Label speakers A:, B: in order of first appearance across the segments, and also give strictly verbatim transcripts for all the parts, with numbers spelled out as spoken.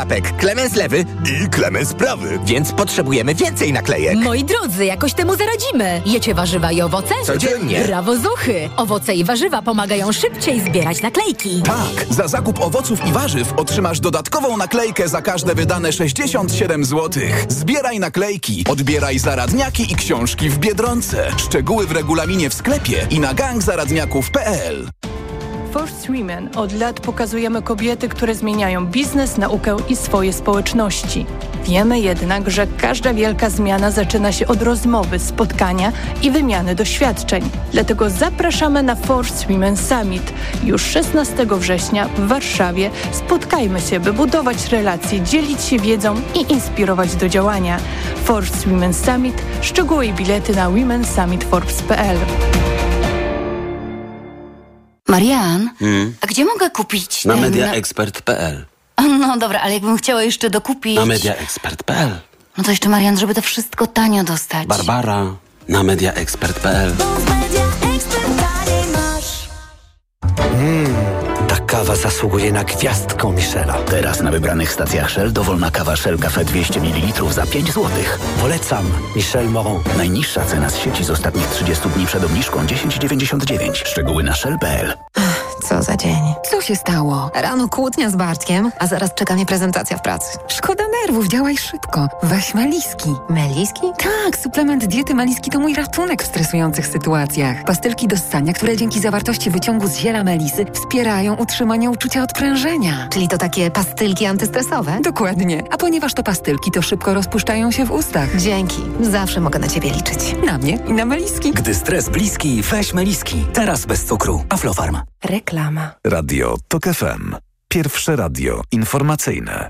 A: Apek, klemens lewy
B: i klemens prawy.
A: Więc potrzebujemy więcej naklejek.
C: Moi drodzy, jakoś temu zaradzimy. Jecie warzywa i owoce?
A: Codziennie.
C: Brawo, zuchy! Owoce i warzywa pomagają szybciej zbierać naklejki.
D: Tak, za zakup owoców i warzyw otrzymasz dodatkową naklejkę za każde wydane sześćdziesiąt siedem złotych. Zbieraj naklejki, odbieraj zaradniaki i książki w Biedronce. Szczegóły w regulaminie w sklepie i na gang zaradniaków kropka p l.
E: First Women od lat pokazujemy kobiety, które zmieniają biznes, naukę i swoje społeczności. Wiemy jednak, że każda wielka zmiana zaczyna się od rozmowy, spotkania i wymiany doświadczeń. Dlatego zapraszamy na First Women Summit. Już szesnastego września w Warszawie spotkajmy się, by budować relacje, dzielić się wiedzą i inspirować do działania. First Women Summit. Szczegóły i bilety na women summit forbes kropka p l.
F: Marian,
G: hmm?
F: a gdzie mogę kupić...
G: Na
F: ten...
G: mediaexpert kropka p l.
F: No dobra, ale jakbym chciała jeszcze dokupić...
G: Na mediaexpert kropka p l.
F: No to jeszcze, Marian, żeby to wszystko tanio dostać.
G: Barbara, na mediaexpert kropka p l.
H: Mmm, ta kawa zasługuje na gwiazdkę Michela.
I: Teraz na wybranych stacjach Shell dowolna kawa Shell Cafe dwieście mililitrów za pięć złotych.
H: Polecam Michel Moron.
I: Najniższa cena z sieci z ostatnich trzydziestu dni przed obniżką dziesięć dziewięćdziesiąt dziewięć. Szczegóły na shell kropka p l.
J: Co za dzień. Co się stało? Rano kłótnia z Bartkiem, a zaraz czeka mnie prezentacja w pracy.
K: Szkoda nerwów, działaj szybko. Weź Meliski.
J: Meliski?
K: Tak, suplement diety Meliski to mój ratunek w stresujących sytuacjach. Pastylki do ssania, które dzięki zawartości wyciągu z ziela melisy wspierają utrzymanie uczucia odprężenia.
J: Czyli to takie pastylki antystresowe?
K: Dokładnie. A ponieważ to pastylki, to szybko rozpuszczają się w ustach.
J: Dzięki. Zawsze mogę na ciebie liczyć.
K: Na mnie i na Meliski.
H: Gdy stres bliski, weź Meliski. Teraz bez cukru. Aflofarm.
J: Reklama.
L: Radio TOK F M. Pierwsze radio informacyjne.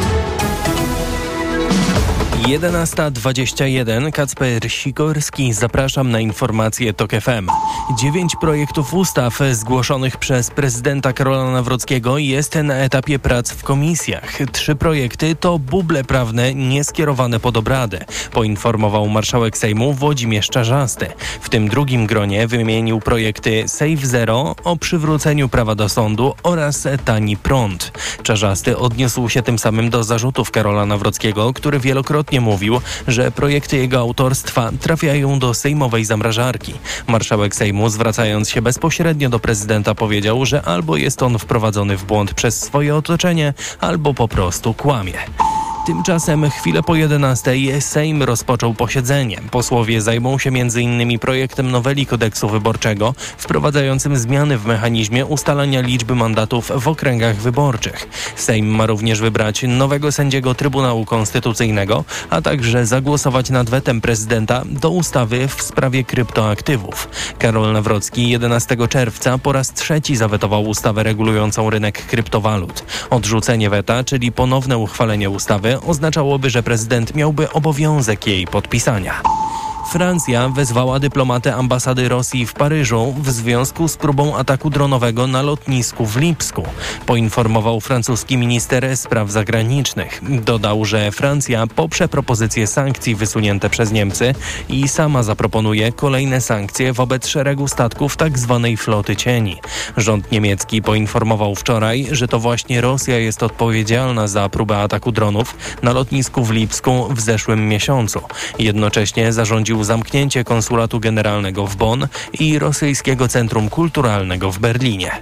M: jedenasta dwadzieścia jeden. Kacper Sikorski. Zapraszam na informacje TOK F M. Dziewięć projektów ustaw zgłoszonych przez prezydenta Karola Nawrockiego jest na etapie prac w komisjach. Trzy projekty to buble prawne nieskierowane pod obradę, poinformował marszałek Sejmu Włodzimierz Czarzasty. W tym drugim gronie wymienił projekty Save Zero o przywróceniu prawa do sądu oraz tani prąd. Czarzasty odniósł się tym samym do zarzutów Karola Nawrockiego, który wielokrotnie mówił, że projekty jego autorstwa trafiają do sejmowej zamrażarki. Marszałek Sejmu, zwracając się bezpośrednio do prezydenta, powiedział, że albo jest on wprowadzony w błąd przez swoje otoczenie, albo po prostu kłamie. Tymczasem chwilę po jedenastej Sejm rozpoczął posiedzenie. Posłowie zajmą się między innymi projektem noweli kodeksu wyborczego wprowadzającym zmiany w mechanizmie ustalania liczby mandatów w okręgach wyborczych. Sejm ma również wybrać nowego sędziego Trybunału Konstytucyjnego, a także zagłosować nad wetem prezydenta do ustawy w sprawie kryptoaktywów. Karol Nawrocki jedenastego czerwca po raz trzeci zawetował ustawę regulującą rynek kryptowalut. Odrzucenie weta, czyli ponowne uchwalenie ustawy, oznaczałoby, że prezydent miałby obowiązek jej podpisania. Francja wezwała dyplomatę ambasady Rosji w Paryżu w związku z próbą ataku dronowego na lotnisku w Lipsku, poinformował francuski minister spraw zagranicznych. Dodał, że Francja poprze propozycje sankcji wysunięte przez Niemcy i sama zaproponuje kolejne sankcje wobec szeregu statków tzw. floty cieni. Rząd niemiecki poinformował wczoraj, że to właśnie Rosja jest odpowiedzialna za próbę ataku dronów na lotnisku w Lipsku w zeszłym miesiącu. Jednocześnie zarządził zamknięcie konsulatu generalnego w Bonn i rosyjskiego centrum kulturalnego w Berlinie.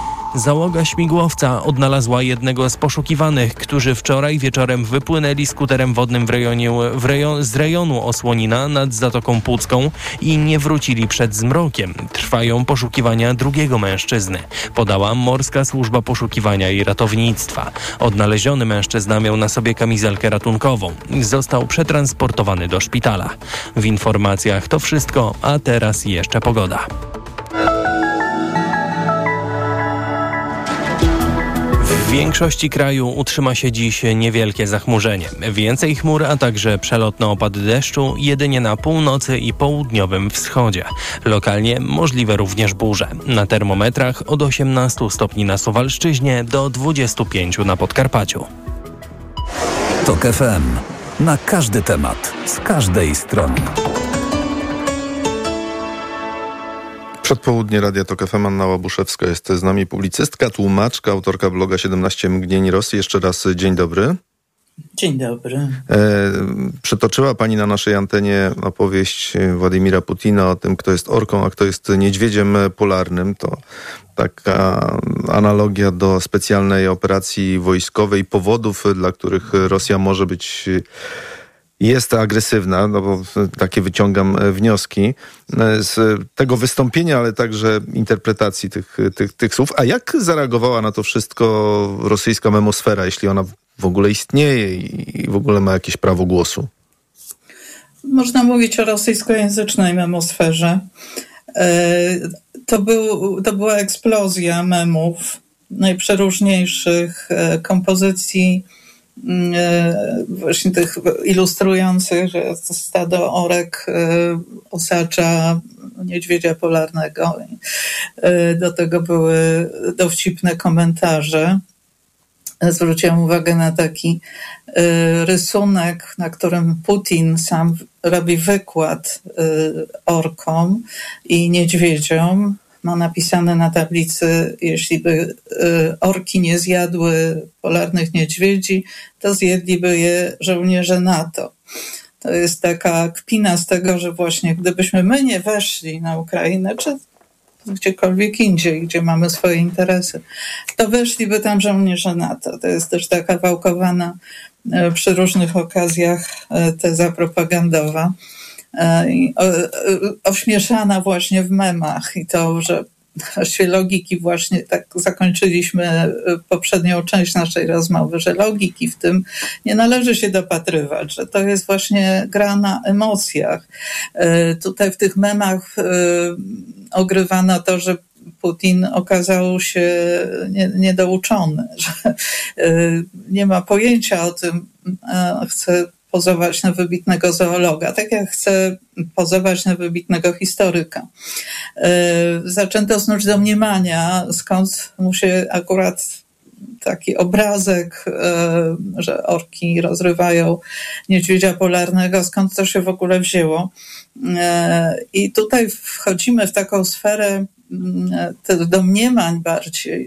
M: Załoga śmigłowca odnalazła jednego z poszukiwanych, którzy wczoraj wieczorem wypłynęli skuterem wodnym w rejonie, w rejon, z rejonu Osłonina nad Zatoką Pucką i nie wrócili przed zmrokiem. Trwają poszukiwania drugiego mężczyzny, podała Morska Służba Poszukiwania i Ratownictwa. Odnaleziony mężczyzna miał na sobie kamizelkę ratunkową. Został przetransportowany do szpitala. W informacjach to wszystko, a teraz jeszcze pogoda. W większości kraju utrzyma się dziś niewielkie zachmurzenie. Więcej chmur, a także przelotne opady deszczu jedynie na północy i południowym wschodzie. Lokalnie możliwe również burze. Na termometrach od osiemnastu stopni na Suwalszczyźnie do dwudziestu pięciu na Podkarpaciu.
L: TOK F M. Na każdy temat, z każdej strony.
B: Przedpołudnie Radia Tok F M, Anna Łabuszewska jest z nami, publicystka, tłumaczka, autorka bloga siedemnaście mgnień Rosji. Jeszcze raz dzień dobry.
N: Dzień dobry.
B: E, przytoczyła pani na naszej antenie opowieść Władimira Putina o tym, kto jest orką, a kto jest niedźwiedziem polarnym. To taka analogia do specjalnej operacji wojskowej, powodów, dla których Rosja może być... jest agresywna, no bo takie wyciągam wnioski z tego wystąpienia, ale także interpretacji tych, tych, tych słów. A jak zareagowała na to wszystko rosyjska memosfera, jeśli ona w ogóle istnieje i w ogóle ma jakieś prawo głosu?
N: Można mówić o rosyjskojęzycznej memosferze. To, był, to była eksplozja memów, najprzeróżniejszych kompozycji, właśnie tych ilustrujących, że to stado orek osacza niedźwiedzia polarnego. Do tego były dowcipne komentarze. Zwróciłam uwagę na taki rysunek, na którym Putin sam robi wykład orkom i niedźwiedziom. Ma napisane na tablicy, jeśli by orki nie zjadły polarnych niedźwiedzi, to zjedliby je żołnierze NATO. To jest taka kpina z tego, że właśnie gdybyśmy my nie weszli na Ukrainę, czy gdziekolwiek indziej, gdzie mamy swoje interesy, to weszliby tam żołnierze NATO. To jest też taka wałkowana przy różnych okazjach teza propagandowa. Ośmieszana właśnie w memach i to, że właściwie logiki właśnie, tak zakończyliśmy poprzednią część naszej rozmowy, że logiki w tym nie należy się dopatrywać, że to jest właśnie gra na emocjach. Tutaj w tych memach ogrywano to, że Putin okazał się niedouczony, że nie ma pojęcia o tym, chce pozować na wybitnego zoologa, tak jak chce pozować na wybitnego historyka. Zaczęto snuć domniemania, skąd mu się akurat taki obrazek, że orki rozrywają niedźwiedzia polarnego, skąd to się w ogóle wzięło. I tutaj wchodzimy w taką sferę tych domniemań bardziej,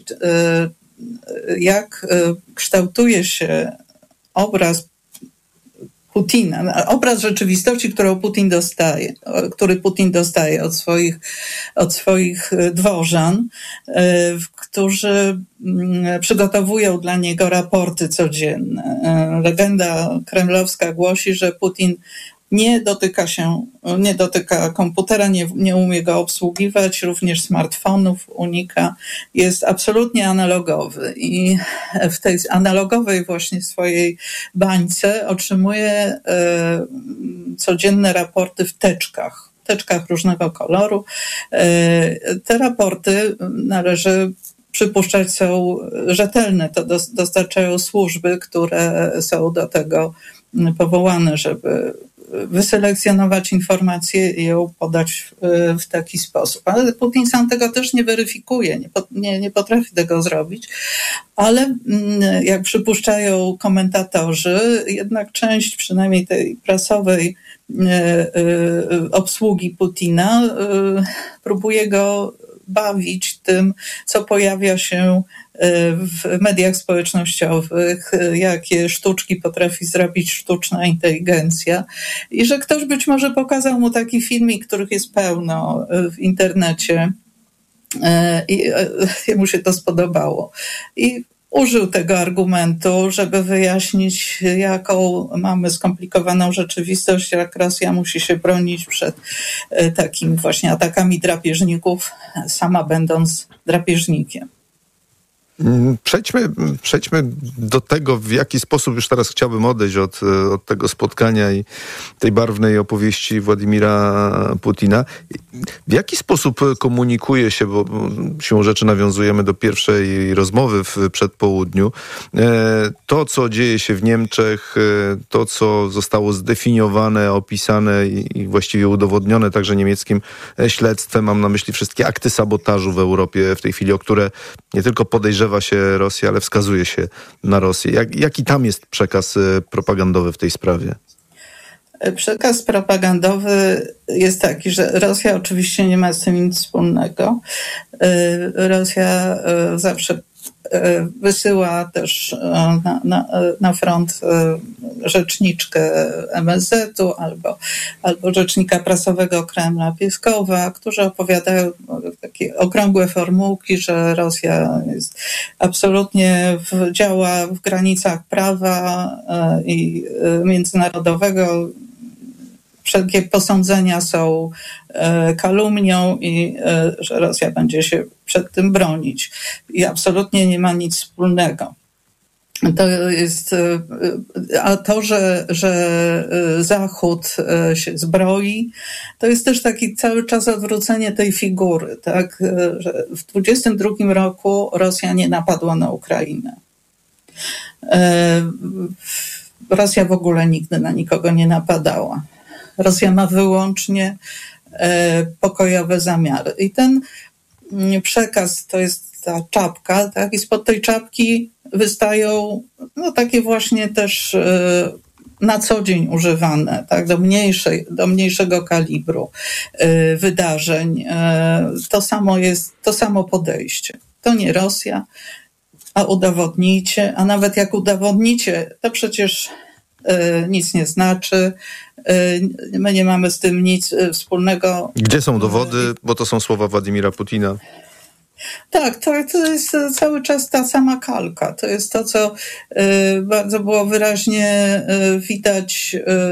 N: jak kształtuje się obraz Putina, obraz rzeczywistości, którą Putin dostaje, który Putin dostaje od swoich, od swoich dworzan, którzy przygotowują dla niego raporty codzienne. Legenda kremlowska głosi, że Putin nie dotyka się, nie dotyka komputera, nie, nie umie go obsługiwać, również smartfonów unika, jest absolutnie analogowy i w tej analogowej właśnie swojej bańce otrzymuje e, codzienne raporty w teczkach, teczkach różnego koloru. E, te raporty należy przypuszczać są rzetelne, to dos, dostarczają służby, które są do tego powołane, żeby wyselekcjonować informację i ją podać w, w taki sposób. Ale Putin sam tego też nie weryfikuje, nie, nie, nie potrafi tego zrobić, ale jak przypuszczają komentatorzy, jednak część przynajmniej tej prasowej obsługi Putina próbuje go bawić tym, co pojawia się w mediach społecznościowych, jakie sztuczki potrafi zrobić sztuczna inteligencja i że ktoś być może pokazał mu taki filmik, których jest pełno w internecie i jemu się to spodobało. I użył tego argumentu, żeby wyjaśnić, jaką mamy skomplikowaną rzeczywistość, jak Rosja musi się bronić przed takimi właśnie atakami drapieżników, sama będąc drapieżnikiem.
B: Przejdźmy, przejdźmy do tego, w jaki sposób, już teraz chciałbym odejść od, od tego spotkania i tej barwnej opowieści Władimira Putina. W jaki sposób komunikuje się, bo siłą rzeczy nawiązujemy do pierwszej rozmowy w przedpołudniu, to, co dzieje się w Niemczech, to, co zostało zdefiniowane, opisane i właściwie udowodnione także niemieckim śledztwem. Mam na myśli wszystkie akty sabotażu w Europie w tej chwili, o które nie tylko podejrzewam, się Rosja, ale wskazuje się na Rosję. Jak, jaki tam jest przekaz propagandowy w tej sprawie?
N: Przekaz propagandowy jest taki, że Rosja oczywiście nie ma z tym nic wspólnego. Rosja zawsze wysyła też na, na, na front rzeczniczkę M S Z-u albo, albo rzecznika prasowego Kremla Pieskowa, którzy opowiadają takie okrągłe formułki, że Rosja jest absolutnie w, działa w granicach prawa i międzynarodowego. Wszelkie posądzenia są kalumnią i że Rosja będzie się przed tym bronić. I absolutnie nie ma nic wspólnego. To jest, a to, że, że Zachód się zbroi, to jest też taki cały czas odwrócenie tej figury, tak? Że w dwudziestym drugim roku Rosja nie napadła na Ukrainę. Rosja w ogóle nigdy na nikogo nie napadała. Rosja ma wyłącznie e, pokojowe zamiary. I ten przekaz to jest ta czapka, tak? I spod tej czapki wystają no, takie właśnie też e, na co dzień używane, tak? Do mniejszej, do mniejszego kalibru e, wydarzeń. E, to samo jest, to samo podejście. To nie Rosja, a udowodnijcie, a nawet jak udowodnicie, to przecież nic nie znaczy. My nie mamy z tym nic wspólnego.
B: Gdzie są dowody? Bo to są słowa Władimira Putina.
N: Tak, to, to jest cały czas ta sama kalka. To jest to, co bardzo było wyraźnie widać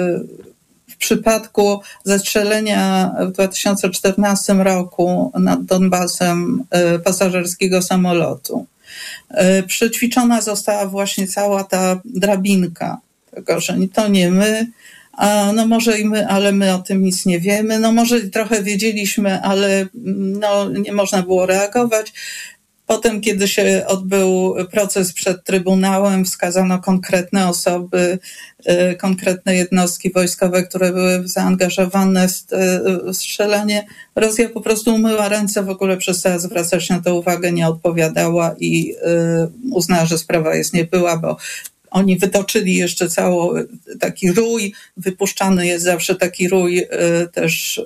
N: w przypadku zestrzelenia w dwa tysiące czternastym roku nad Donbasem pasażerskiego samolotu. Przećwiczona została właśnie cała ta drabinka. Tego, że to nie my, a no może i my, ale my o tym nic nie wiemy. No może trochę wiedzieliśmy, ale no nie można było reagować. Potem, kiedy się odbył proces przed Trybunałem, wskazano konkretne osoby, konkretne jednostki wojskowe, które były zaangażowane w strzelanie. Rosja po prostu umyła ręce, w ogóle przestała zwracać na to uwagę, nie odpowiadała i uznała, że sprawa jest niebyła, bo oni wytoczyli jeszcze cały taki rój, wypuszczany jest zawsze taki rój y, też y,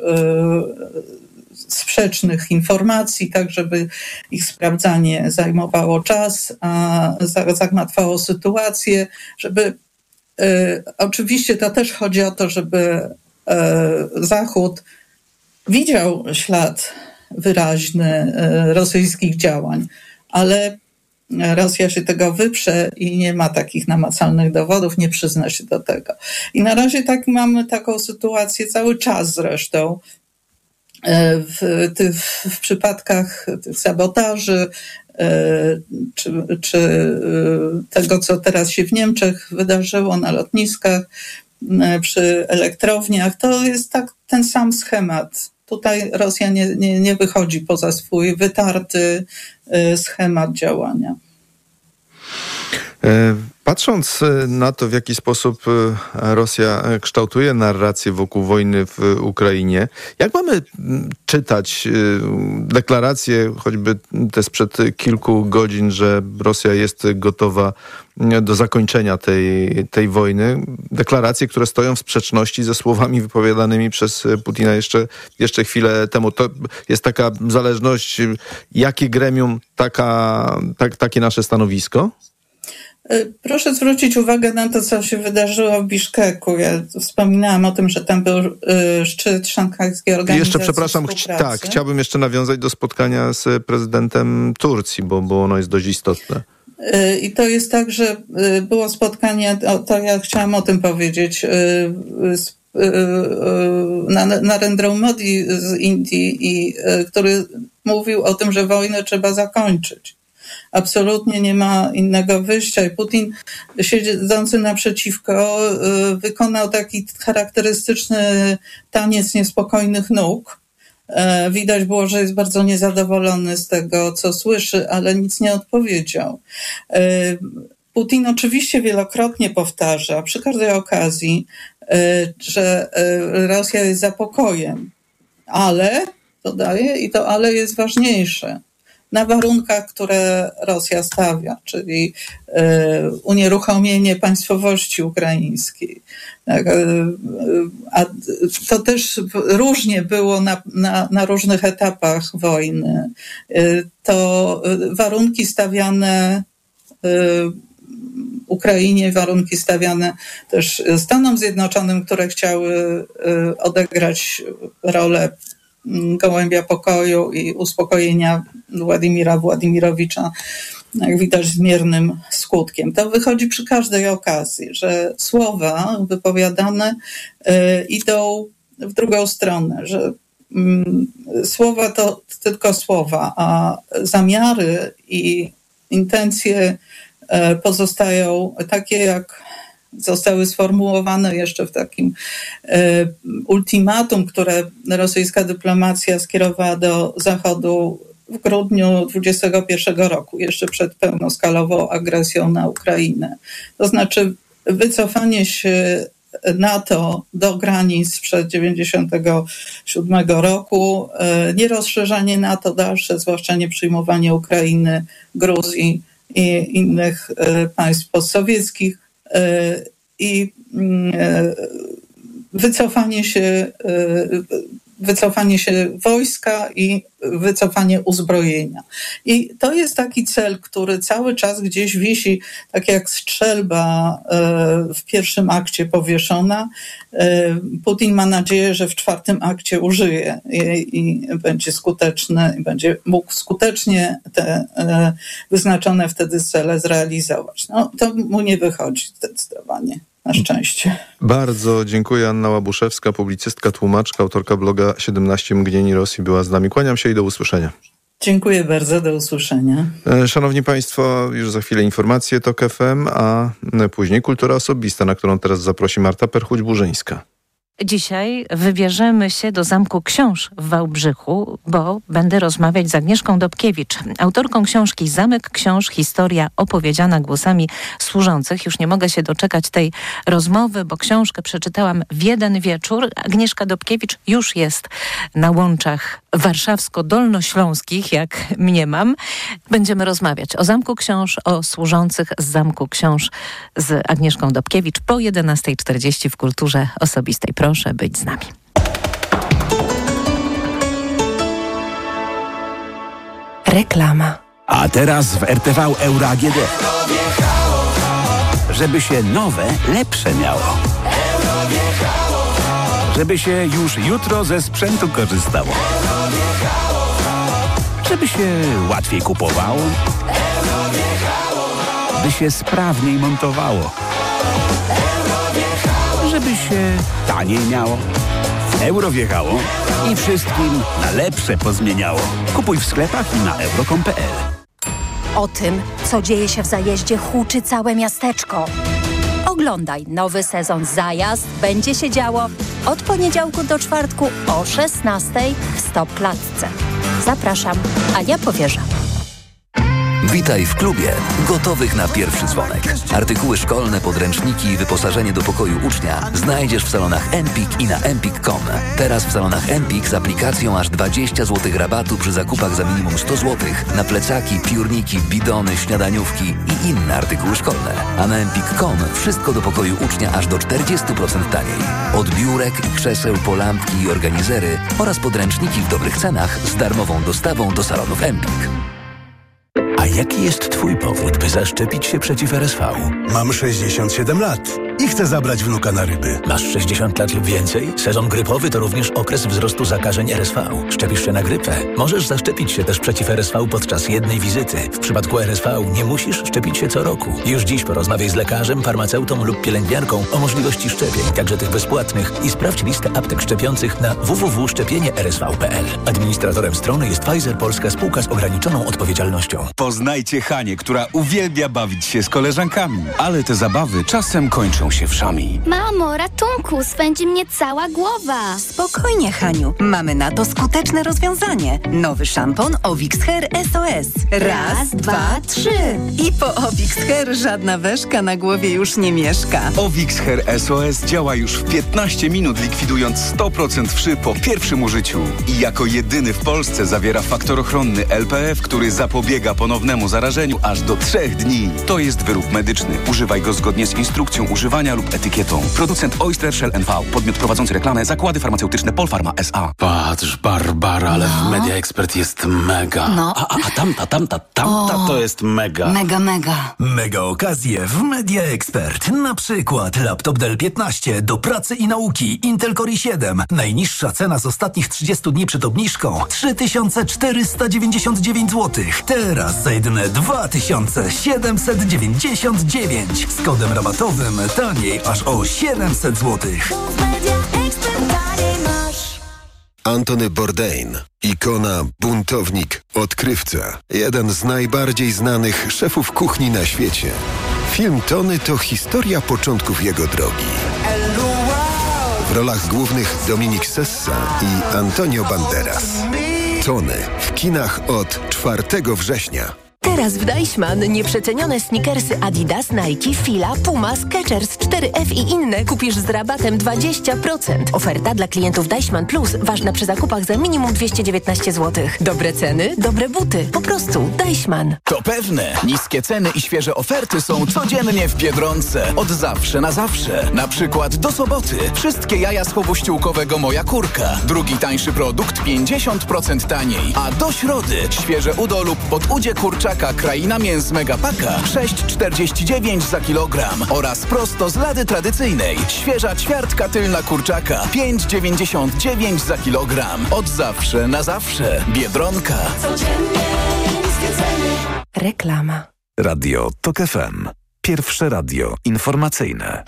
N: sprzecznych informacji, tak żeby ich sprawdzanie zajmowało czas, a zagmatwało sytuację, żeby y, oczywiście to też chodzi o to, żeby y, Zachód widział ślad wyraźny y, rosyjskich działań, ale Rosja się tego wyprze i nie ma takich namacalnych dowodów, nie przyzna się do tego. I na razie tak mamy taką sytuację cały czas zresztą w, tych, w przypadkach tych sabotaży czy, czy tego, co teraz się w Niemczech wydarzyło na lotniskach, przy elektrowniach. To jest tak ten sam schemat. Tutaj Rosja nie, nie, nie wychodzi poza swój wytarty schemat działania.
B: Patrząc na to, w jaki sposób Rosja kształtuje narrację wokół wojny w Ukrainie, jak mamy czytać deklaracje, choćby te sprzed kilku godzin, że Rosja jest gotowa do zakończenia tej, tej wojny, deklaracje, które stoją w sprzeczności ze słowami wypowiadanymi przez Putina jeszcze, jeszcze chwilę temu. To jest taka zależność, jakie gremium, taka, tak, takie nasze stanowisko?
N: Proszę zwrócić uwagę na to, co się wydarzyło w Biszkeku. Ja wspominałam o tym, że tam był szczyt szanghajskiej organizacji
B: Jeszcze, przepraszam, chci- tak, chciałbym jeszcze nawiązać do spotkania z prezydentem Turcji, bo, bo ono jest dość istotne.
N: I to jest tak, że było spotkanie, to ja chciałam o tym powiedzieć, Narendra Modi z Indii, i, który mówił o tym, że wojnę trzeba zakończyć. Absolutnie nie ma innego wyjścia i Putin, siedzący naprzeciwko, wykonał taki charakterystyczny taniec niespokojnych nóg. Widać było, że jest bardzo niezadowolony z tego, co słyszy, ale nic nie odpowiedział. Putin oczywiście wielokrotnie powtarza przy każdej okazji, że Rosja jest za pokojem, ale, dodaje, i to ale jest ważniejsze, na warunkach, które Rosja stawia, czyli unieruchomienie państwowości ukraińskiej. A to też różnie było na, na, na różnych etapach wojny. To warunki stawiane Ukrainie, warunki stawiane też Stanom Zjednoczonym, które chciały odegrać rolę gołębia pokoju i uspokojenia Władimira Władimirowicza, jak widać, z miernym skutkiem. To wychodzi przy każdej okazji, że słowa wypowiadane idą w drugą stronę, że słowa to tylko słowa, a zamiary i intencje pozostają takie, jak zostały sformułowane jeszcze w takim ultimatum, które rosyjska dyplomacja skierowała do Zachodu w grudniu dwudziestego pierwszego roku, jeszcze przed pełnoskalową agresją na Ukrainę. To znaczy wycofanie się NATO do granic sprzed dziewięćdziesiątego siódmego roku, nierozszerzanie NATO dalsze, zwłaszcza nie przyjmowanie Ukrainy, Gruzji i innych państw postsowieckich i wycofanie się, wycofanie się wojska i wycofanie uzbrojenia. I to jest taki cel, który cały czas gdzieś wisi, tak jak strzelba w pierwszym akcie powieszona. Putin ma nadzieję, że w czwartym akcie użyje i, i będzie skuteczny, i będzie mógł skutecznie te wyznaczone wtedy cele zrealizować. No, to mu nie wychodzi zdecydowanie. Na szczęście.
B: Bardzo dziękuję. Anna Łabuszewska, publicystka, tłumaczka, autorka bloga siedemnaście mgnieni Rosji była z nami. Kłaniam się i do usłyszenia.
N: Dziękuję bardzo, do usłyszenia.
B: Szanowni Państwo, już za chwilę informacje TOK F M, a później kultura osobista, na którą teraz zaprosi Marta Perchuć-Burzyńska.
O: Dzisiaj wybierzemy się do Zamku Książ w Wałbrzychu, bo będę rozmawiać z Agnieszką Dobkiewicz, autorką książki Zamek Książ, historia opowiedziana głosami służących. Już nie mogę się doczekać tej rozmowy, bo książkę przeczytałam w jeden wieczór. Agnieszka Dobkiewicz już jest na łączach warszawsko-dolnośląskich, jak mniemam. Będziemy rozmawiać o Zamku Książ, o służących z Zamku Książ z Agnieszką Dobkiewicz po jedenastej czterdzieści w Kulturze Osobistej. Proszę być z nami. Reklama.
I: A teraz w R T V Euro A G D. Żeby się nowe, lepsze miało. Żeby się już jutro ze sprzętu korzystało. Żeby się łatwiej kupowało. By się sprawniej montowało. Żeby się taniej miało. Euro wjechało i wszystkim na lepsze pozmieniało. Kupuj w sklepach i na euro kropka com kropka p l.
C: O tym, co dzieje się w zajeździe, huczy całe miasteczko. Oglądaj nowy sezon Zajazd. Będzie się działo od poniedziałku do czwartku o szesnastej w Stop Klatce. Zapraszam, Ania Powierza.
P: Witaj w klubie gotowych na pierwszy dzwonek. Artykuły szkolne, podręczniki i wyposażenie do pokoju ucznia znajdziesz w salonach Empik i na empik kropka com. Teraz w salonach Empik z aplikacją aż dwadzieścia złotych rabatu przy zakupach za minimum sto złotych na plecaki, piórniki, bidony, śniadaniówki i inne artykuły szkolne. A na empik kropka com wszystko do pokoju ucznia aż do czterdzieści procent taniej. Od biurek i krzeseł po lampki i organizery oraz podręczniki w dobrych cenach z darmową dostawą do salonów Empik.
I: A jaki jest twój powód, by zaszczepić się przeciw R S V?
Q: Mam sześćdziesiąt siedem lat i chcę zabrać wnuka na ryby.
I: Masz sześćdziesiąt lat lub więcej? Sezon grypowy to również okres wzrostu zakażeń R S V. Szczepisz się na grypę? Możesz zaszczepić się też przeciw R S V podczas jednej wizyty. W przypadku R S V nie musisz szczepić się co roku. Już dziś porozmawiaj z lekarzem, farmaceutą lub pielęgniarką o możliwości szczepień, także tych bezpłatnych, i sprawdź listę aptek szczepiących na w w w kropka szczepienie r s v kropka p l. Administratorem strony jest Pfizer Polska Spółka z ograniczoną odpowiedzialnością.
R: Poznajcie Hanię, która uwielbia bawić się z koleżankami. Ale te zabawy czasem kończą
G: zajmują się wszami.
R: Mamo, ratunku, swędzi mnie cała głowa.
S: Spokojnie, Haniu. Mamy na to skuteczne rozwiązanie. Nowy szampon Ovix Hair S O S. Raz, dwa, trzy. I po Ovix Hair żadna weszka na głowie już nie mieszka.
T: Ovix Hair S O S działa już w piętnaście minut, likwidując sto procent wszy po pierwszym użyciu. I jako jedyny w Polsce zawiera faktor ochronny L P F, który zapobiega ponownemu zarażeniu aż do trzech dni. To jest wyrób medyczny. Używaj go zgodnie z instrukcją używania lub etykietą. Producent Oyster Shell N V. Podmiot prowadzący reklamę. Zakłady farmaceutyczne Polpharma S A.
G: Patrz, Barbara, ale
F: No.
G: w Media Expert jest mega.
F: No.
G: A, a, a tamta, tamta, tamta
F: O.
G: to jest mega.
F: Mega, mega.
I: Mega okazje w Media Expert. Na przykład laptop Dell piętnaście do pracy i nauki Intel Core i siedem. Najniższa cena z ostatnich trzydziestu dni przed obniżką trzy tysiące czterysta dziewięćdziesiąt dziewięć złotych. Teraz za jedyne dwa tysiące siedemset dziewięćdziesiąt dziewięć. Z kodem rabatowym taniej aż o siedemset złotych.
U: Antony Bourdain, ikona, buntownik, odkrywca. Jeden z najbardziej znanych szefów kuchni na świecie. Film Tony to historia początków jego drogi. W rolach głównych Dominik Sessa i Antonio Banderas. Tony w kinach od czwartego września.
V: Teraz w Deichmann nieprzecenione sneakersy Adidas, Nike, Fila, Puma, Skechers, cztery F i inne kupisz z rabatem dwadzieścia procent. Oferta dla klientów Deichmann Plus ważna przy zakupach za minimum dwieście dziewiętnaście złotych. Dobre ceny, dobre buty. Po prostu Deichmann.
D: To pewne. Niskie ceny i świeże oferty są codziennie w Biedronce. Od zawsze na zawsze. Na przykład do soboty. Wszystkie jaja z chowu ściółkowego Moja Kurka. Drugi tańszy produkt pięćdziesiąt procent taniej. A do środy świeże udo lub podudzie kurczaka Kraina Mięs Megapaka sześć czterdzieści dziewięć za kilogram oraz prosto z lady tradycyjnej świeża ćwiartka tylna kurczaka pięć dziewięćdziesiąt dziewięć za kilogram. Od zawsze na zawsze. Biedronka.
V: Reklama.
L: Radio Tok F M. Pierwsze radio informacyjne.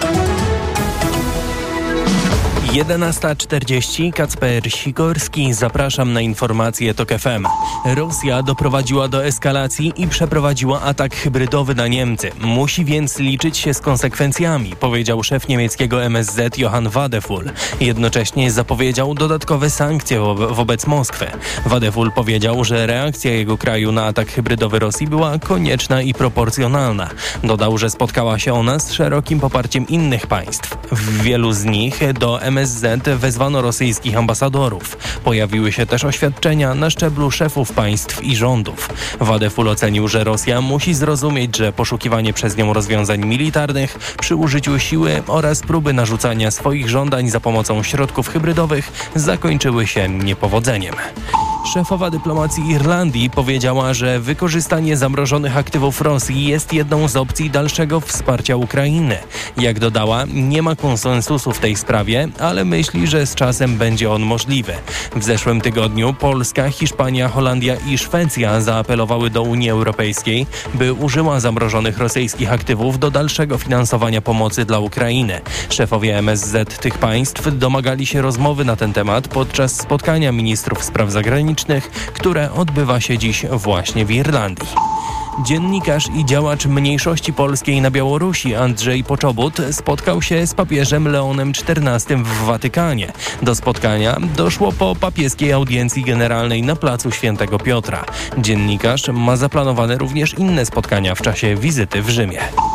M: jedenasta czterdzieści, Kacper Sikorski, zapraszam na informacje Tok F M. Rosja doprowadziła do eskalacji i przeprowadziła atak hybrydowy na Niemcy. Musi więc liczyć się z konsekwencjami, powiedział szef niemieckiego M S Z Johann Wadephul. Jednocześnie zapowiedział dodatkowe sankcje wo- wobec Moskwy. Wadephul powiedział, że reakcja jego kraju na atak hybrydowy Rosji była konieczna i proporcjonalna. Dodał, że spotkała się ona z szerokim poparciem innych państw. W wielu z nich do M S Z wezwano rosyjskich ambasadorów. Pojawiły się też oświadczenia na szczeblu szefów państw i rządów. Wadephul ocenił, że Rosja musi zrozumieć, że poszukiwanie przez nią rozwiązań militarnych przy użyciu siły oraz próby narzucania swoich żądań za pomocą środków hybrydowych zakończyły się niepowodzeniem. Szefowa dyplomacji Irlandii powiedziała, że wykorzystanie zamrożonych aktywów Rosji jest jedną z opcji dalszego wsparcia Ukrainy. Jak dodała, nie ma konsensusu w tej sprawie, ale myśli, że z czasem będzie on możliwy. W zeszłym tygodniu Polska, Hiszpania, Holandia i Szwecja zaapelowały do Unii Europejskiej, by użyła zamrożonych rosyjskich aktywów do dalszego finansowania pomocy dla Ukrainy. Szefowie M S Z tych państw domagali się rozmowy na ten temat podczas spotkania ministrów spraw zagranicznych, które odbywa się dziś właśnie w Irlandii. Dziennikarz i działacz mniejszości polskiej na Białorusi Andrzej Poczobut spotkał się z papieżem Leonem czternastym w Watykanie. Do spotkania doszło po papieskiej audiencji generalnej na placu Świętego Piotra. Dziennikarz ma zaplanowane również inne spotkania w czasie wizyty w Rzymie.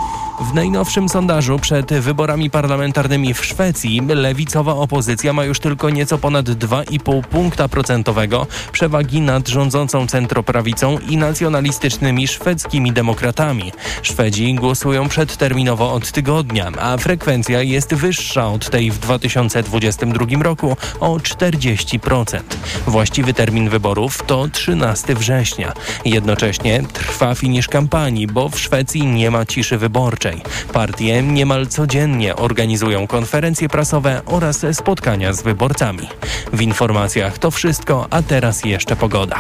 M: W najnowszym sondażu przed wyborami parlamentarnymi w Szwecji lewicowa opozycja ma już tylko nieco ponad dwa i pół punkta procentowego przewagi nad rządzącą centroprawicą i nacjonalistycznymi szwedzkimi demokratami. Szwedzi głosują przedterminowo od tygodnia, a frekwencja jest wyższa od tej w dwa tysiące dwudziestym drugim roku o czterdzieści procent. Właściwy termin wyborów to trzynastego września. Jednocześnie trwa finisz kampanii, bo w Szwecji nie ma ciszy wyborczej. Partie niemal codziennie organizują konferencje prasowe oraz spotkania z wyborcami. W informacjach to wszystko, a teraz jeszcze pogoda.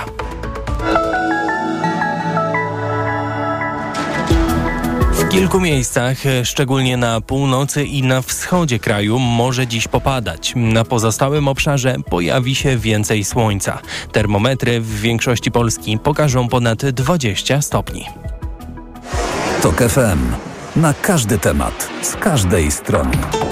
M: W kilku miejscach, szczególnie na północy i na wschodzie kraju, może dziś popadać. Na pozostałym obszarze pojawi się więcej słońca. Termometry w większości Polski pokażą ponad dwadzieścia stopni.
L: Tok F M. Na każdy temat, z każdej strony.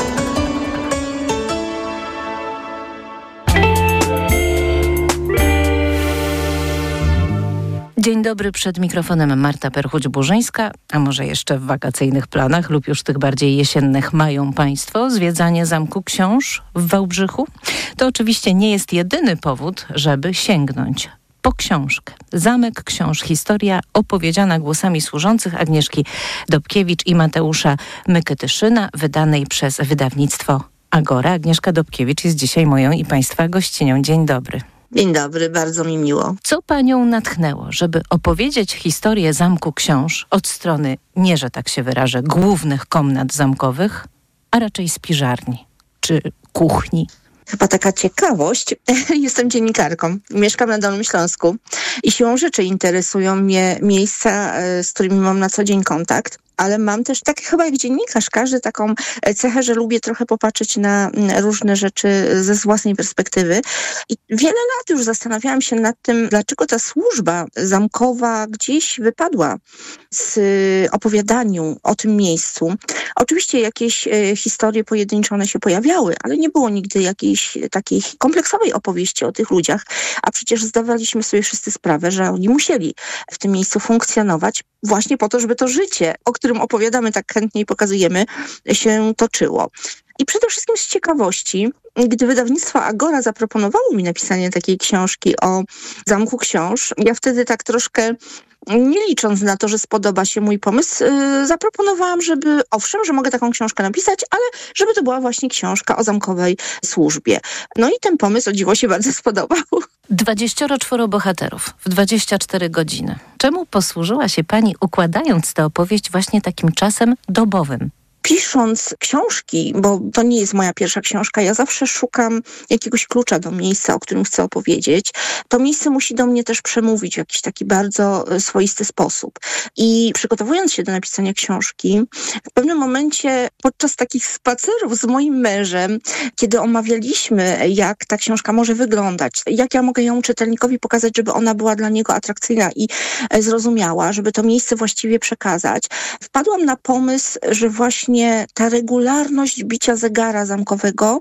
O: Dzień dobry, przed mikrofonem Marta Perchuć-Burzyńska, a może jeszcze w wakacyjnych planach lub już tych bardziej jesiennych mają Państwo zwiedzanie Zamku Książ w Wałbrzychu? To oczywiście nie jest jedyny powód, żeby sięgnąć po książkę. Zamek Książ. Historia opowiedziana głosami służących Agnieszki Dobkiewicz i Mateusza Myketyszyna, wydanej przez wydawnictwo Agora. Agnieszka Dobkiewicz jest dzisiaj moją i Państwa gościnią. Dzień dobry.
A: Dzień dobry, bardzo mi miło.
O: Co Panią natchnęło, żeby opowiedzieć historię Zamku Książ od strony, nie że tak się wyrażę, głównych komnat zamkowych, a raczej spiżarni czy kuchni?
A: Chyba taka ciekawość. Jestem dziennikarką, mieszkam na Dolnym Śląsku i siłą rzeczy interesują mnie miejsca, z którymi mam na co dzień kontakt. Ale mam też, tak chyba jak dziennikarz, każdy taką cechę, że lubię trochę popatrzeć na różne rzeczy ze własnej perspektywy. I wiele lat już zastanawiałam się nad tym, dlaczego ta służba zamkowa gdzieś wypadła z opowiadaniu o tym miejscu. Oczywiście jakieś historie pojedynczone się pojawiały, ale nie było nigdy jakiejś takiej kompleksowej opowieści o tych ludziach, a przecież zdawaliśmy sobie wszyscy sprawę, że oni musieli w tym miejscu funkcjonować właśnie po to, żeby to życie, o którym opowiadamy, tak chętnie i pokazujemy, się toczyło. I przede wszystkim z ciekawości, gdy wydawnictwo Agora zaproponowało mi napisanie takiej książki o Zamku Książ, ja wtedy tak troszkę, nie licząc na to, że spodoba się mój pomysł, yy, zaproponowałam, żeby, owszem, że mogę taką książkę napisać, ale żeby to była właśnie książka o zamkowej służbie. No i ten pomysł, o dziwo, się bardzo spodobał.
O: Dwadzieścioro czworo bohaterów w dwadzieścia cztery godziny. Czemu posłużyła się Pani, układając tę opowieść właśnie takim czasem dobowym?
A: Pisząc książki, bo to nie jest moja pierwsza książka, ja zawsze szukam jakiegoś klucza do miejsca, o którym chcę opowiedzieć. To miejsce musi do mnie też przemówić w jakiś taki bardzo swoisty sposób. I przygotowując się do napisania książki, w pewnym momencie podczas takich spacerów z moim mężem, kiedy omawialiśmy, jak ta książka może wyglądać, jak ja mogę ją czytelnikowi pokazać, żeby ona była dla niego atrakcyjna i zrozumiała, żeby to miejsce właściwie przekazać, wpadłam na pomysł, że właśnie ta regularność bicia zegara zamkowego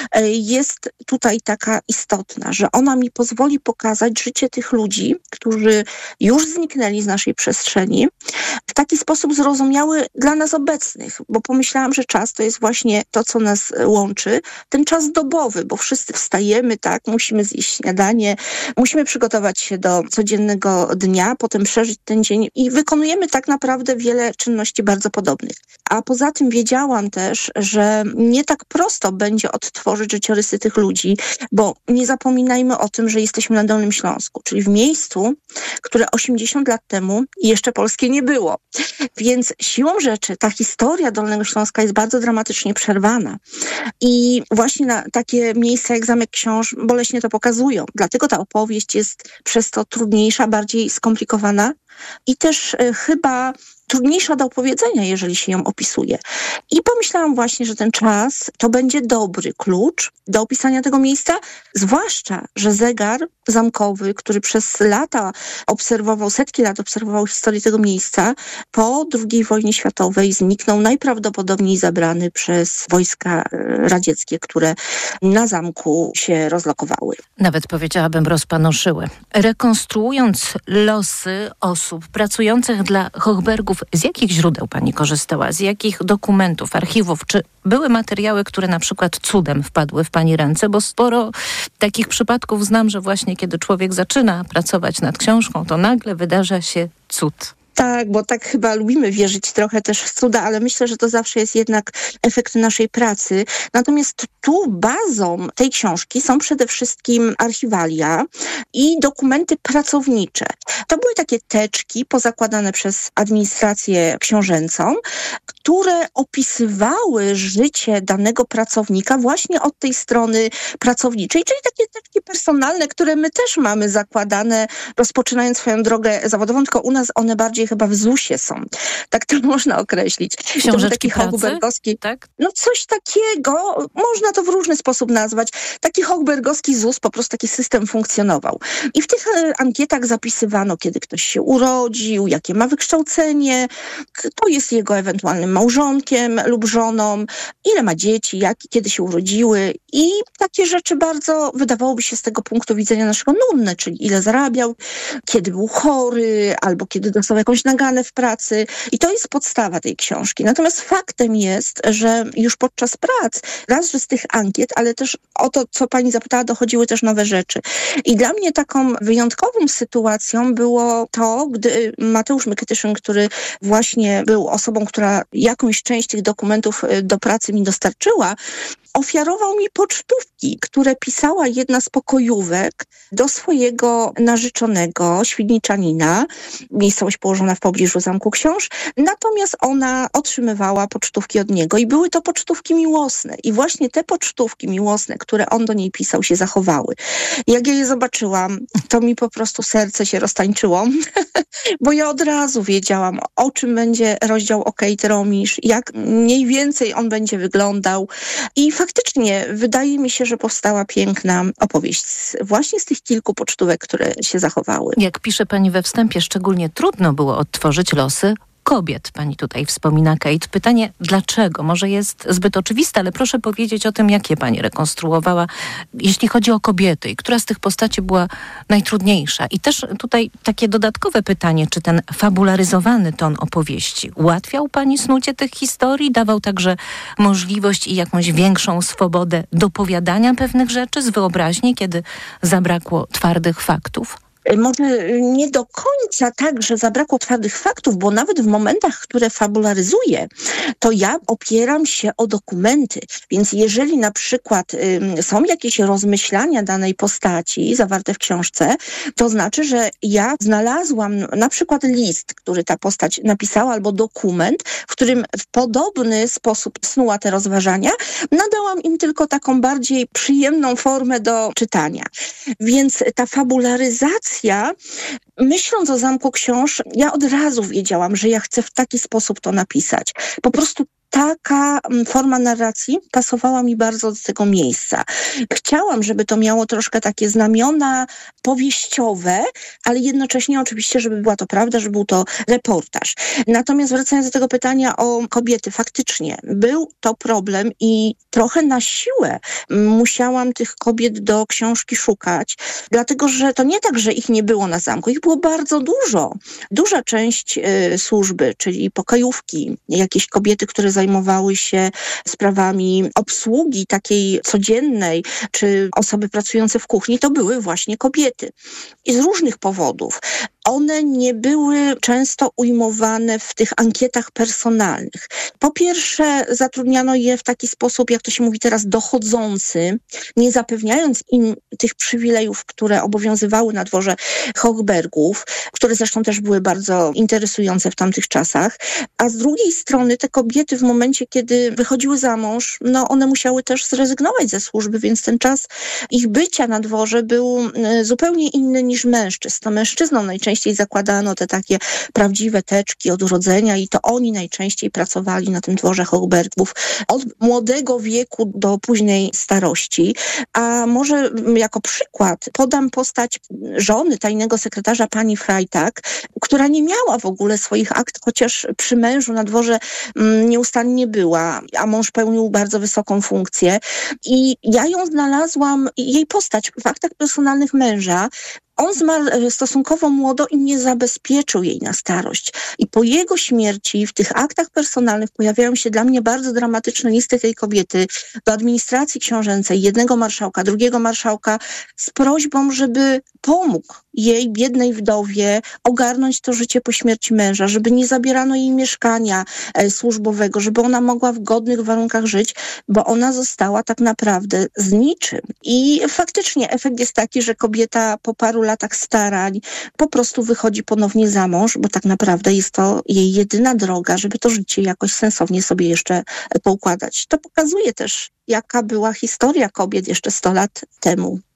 A: jest tutaj taka istotna, że ona mi pozwoli pokazać życie tych ludzi, którzy już zniknęli z naszej przestrzeni, w taki sposób zrozumiały dla nas obecnych, bo pomyślałam, że czas to jest właśnie to, co nas łączy, ten czas dobowy, bo wszyscy wstajemy, tak, musimy zjeść śniadanie, musimy przygotować się do codziennego dnia, potem przeżyć ten dzień i wykonujemy tak naprawdę wiele czynności bardzo podobnych. A poza tym wiedziałam też, że nie tak prosto będzie odtworzyć życiorysy tych ludzi, bo nie zapominajmy o tym, że jesteśmy na Dolnym Śląsku, czyli w miejscu, które osiemdziesiąt lat temu jeszcze polskie nie było. Więc siłą rzeczy ta historia Dolnego Śląska jest bardzo dramatycznie przerwana. I właśnie na takie miejsca jak Zamek Książ boleśnie to pokazują. Dlatego ta opowieść jest przez to trudniejsza, bardziej skomplikowana i też y, chyba trudniejsza do opowiedzenia, jeżeli się ją opisuje. I pomyślałam właśnie, że ten czas to będzie dobry klucz do opisania tego miejsca, zwłaszcza, że zegar zamkowy, który przez lata obserwował, setki lat obserwował historię tego miejsca, po drugiej wojnie światowej zniknął, najprawdopodobniej zabrany przez wojska radzieckie, które na zamku się rozlokowały.
O: Nawet powiedziałabym rozpanoszyły. Rekonstruując losy osób pracujących dla Hochbergów, z jakich źródeł Pani korzystała? Z jakich dokumentów, archiwów? Czy były materiały, które na przykład cudem wpadły w Pani ręce? Bo sporo takich przypadków znam, że właśnie kiedy człowiek zaczyna pracować nad książką, to nagle wydarza się cud.
A: Tak, bo tak chyba lubimy wierzyć trochę też w cuda, ale myślę, że to zawsze jest jednak efekt naszej pracy. Natomiast tu bazą tej książki są przede wszystkim archiwalia i dokumenty pracownicze. To były takie teczki pozakładane przez administrację książęcą, które opisywały życie danego pracownika właśnie od tej strony pracowniczej, czyli takie teczki personalne, które my też mamy zakładane, rozpoczynając swoją drogę zawodową, tylko u nas one bardziej bardziej chyba w zusie są. Tak to można określić.
O: Książeczki pracy?
A: Hochbergowski,
O: tak?
A: No coś takiego, można to w różny sposób nazwać. Taki hochbergowski Z U S, po prostu taki system funkcjonował. I w tych ankietach zapisywano, kiedy ktoś się urodził, jakie ma wykształcenie, kto jest jego ewentualnym małżonkiem lub żoną, ile ma dzieci, jak, kiedy się urodziły i takie rzeczy bardzo, wydawałoby się z tego punktu widzenia naszego nudne, czyli ile zarabiał, kiedy był chory, albo kiedy dostał jakąś naganę w pracy. I to jest podstawa tej książki. Natomiast faktem jest, że już podczas prac, raz, że z tych ankiet, ale też o to, co pani zapytała, dochodziły też nowe rzeczy. I dla mnie taką wyjątkową sytuacją było to, gdy Mateusz Mykytyszyn, który właśnie był osobą, która jakąś część tych dokumentów do pracy mi dostarczyła, ofiarował mi pocztówki, które pisała jedna z pokojówek do swojego narzeczonego, Świdniczanina, miejscowość położona w pobliżu Zamku Książ, natomiast ona otrzymywała pocztówki od niego i były to pocztówki miłosne. I właśnie te pocztówki miłosne, które on do niej pisał, się zachowały. Jak ja je zobaczyłam, to mi po prostu serce się roztańczyło, bo ja od razu wiedziałam, o czym będzie rozdział O Kate Romisz, jak mniej więcej on będzie wyglądał i faktycznie wydaje mi się, że powstała piękna opowieść właśnie z tych kilku pocztówek, które się zachowały.
O: Jak pisze pani we wstępie, szczególnie trudno było odtworzyć losy kobiet. Pani tutaj wspomina Kate. Pytanie, dlaczego? Może jest zbyt oczywiste, ale proszę powiedzieć o tym, jakie pani rekonstruowała, jeśli chodzi o kobiety i która z tych postaci była najtrudniejsza. I też tutaj takie dodatkowe pytanie, czy ten fabularyzowany ton opowieści ułatwiał pani snucie tych historii? Dawał także możliwość i jakąś większą swobodę dopowiadania pewnych rzeczy z wyobraźni, kiedy zabrakło twardych faktów?
A: Może nie do końca tak, że zabrakło twardych faktów, bo nawet w momentach, które fabularyzuję, to ja opieram się o dokumenty. Więc jeżeli na przykład y, są jakieś rozmyślania danej postaci zawarte w książce, to znaczy, że ja znalazłam na przykład list, który ta postać napisała, albo dokument, w którym w podobny sposób snuła te rozważania, nadałam im tylko taką bardziej przyjemną formę do czytania. Więc ta fabularyzacja, myśląc o Zamku Książ, ja od razu wiedziałam, że ja chcę w taki sposób to napisać. Po prostu taka forma narracji pasowała mi bardzo do tego miejsca. Chciałam, żeby to miało troszkę takie znamiona powieściowe, ale jednocześnie oczywiście, żeby była to prawda, że był to reportaż. Natomiast wracając do tego pytania o kobiety, faktycznie był to problem i trochę na siłę musiałam tych kobiet do książki szukać, dlatego że to nie tak, że ich nie było na zamku, ich było bardzo dużo. Duża część y, służby, czyli pokojówki, jakieś kobiety, które zajmowały się sprawami obsługi takiej codziennej, czy osoby pracujące w kuchni, to były właśnie kobiety. I z różnych powodów. One nie były często ujmowane w tych ankietach personalnych. Po pierwsze, zatrudniano je w taki sposób, jak to się mówi teraz, dochodzący, nie zapewniając im tych przywilejów, które obowiązywały na dworze Hochbergów, które zresztą też były bardzo interesujące w tamtych czasach. A z drugiej strony te kobiety w momencie, kiedy wychodziły za mąż, no one musiały też zrezygnować ze służby, więc ten czas ich bycia na dworze był zupełnie inny niż mężczyzn. To mężczyznom najczęściej zakładano te takie prawdziwe teczki od urodzenia i to oni najczęściej pracowali na tym dworze Hochbergów od młodego wieku do późnej starości. A może jako przykład podam postać żony tajnego sekretarza pani Freitag, która nie miała w ogóle swoich akt, chociaż przy mężu na dworze nieustannie była, a mąż pełnił bardzo wysoką funkcję. I ja ją znalazłam, jej postać w aktach personalnych męża. On zmarł stosunkowo młodo i nie zabezpieczył jej na starość. I po jego śmierci w tych aktach personalnych pojawiają się dla mnie bardzo dramatyczne listy tej kobiety do administracji książęcej, jednego marszałka, drugiego marszałka, z prośbą, żeby pomógł jej, biednej wdowie, ogarnąć to życie po śmierci męża, żeby nie zabierano jej mieszkania e, służbowego, żeby ona mogła w godnych warunkach żyć, bo ona została tak naprawdę z niczym. I faktycznie efekt jest taki, że kobieta po paru latach starań po prostu wychodzi ponownie za mąż, bo tak naprawdę jest to jej jedyna droga, żeby to życie jakoś sensownie sobie jeszcze poukładać. To pokazuje też, jaka była historia kobiet jeszcze sto lat temu.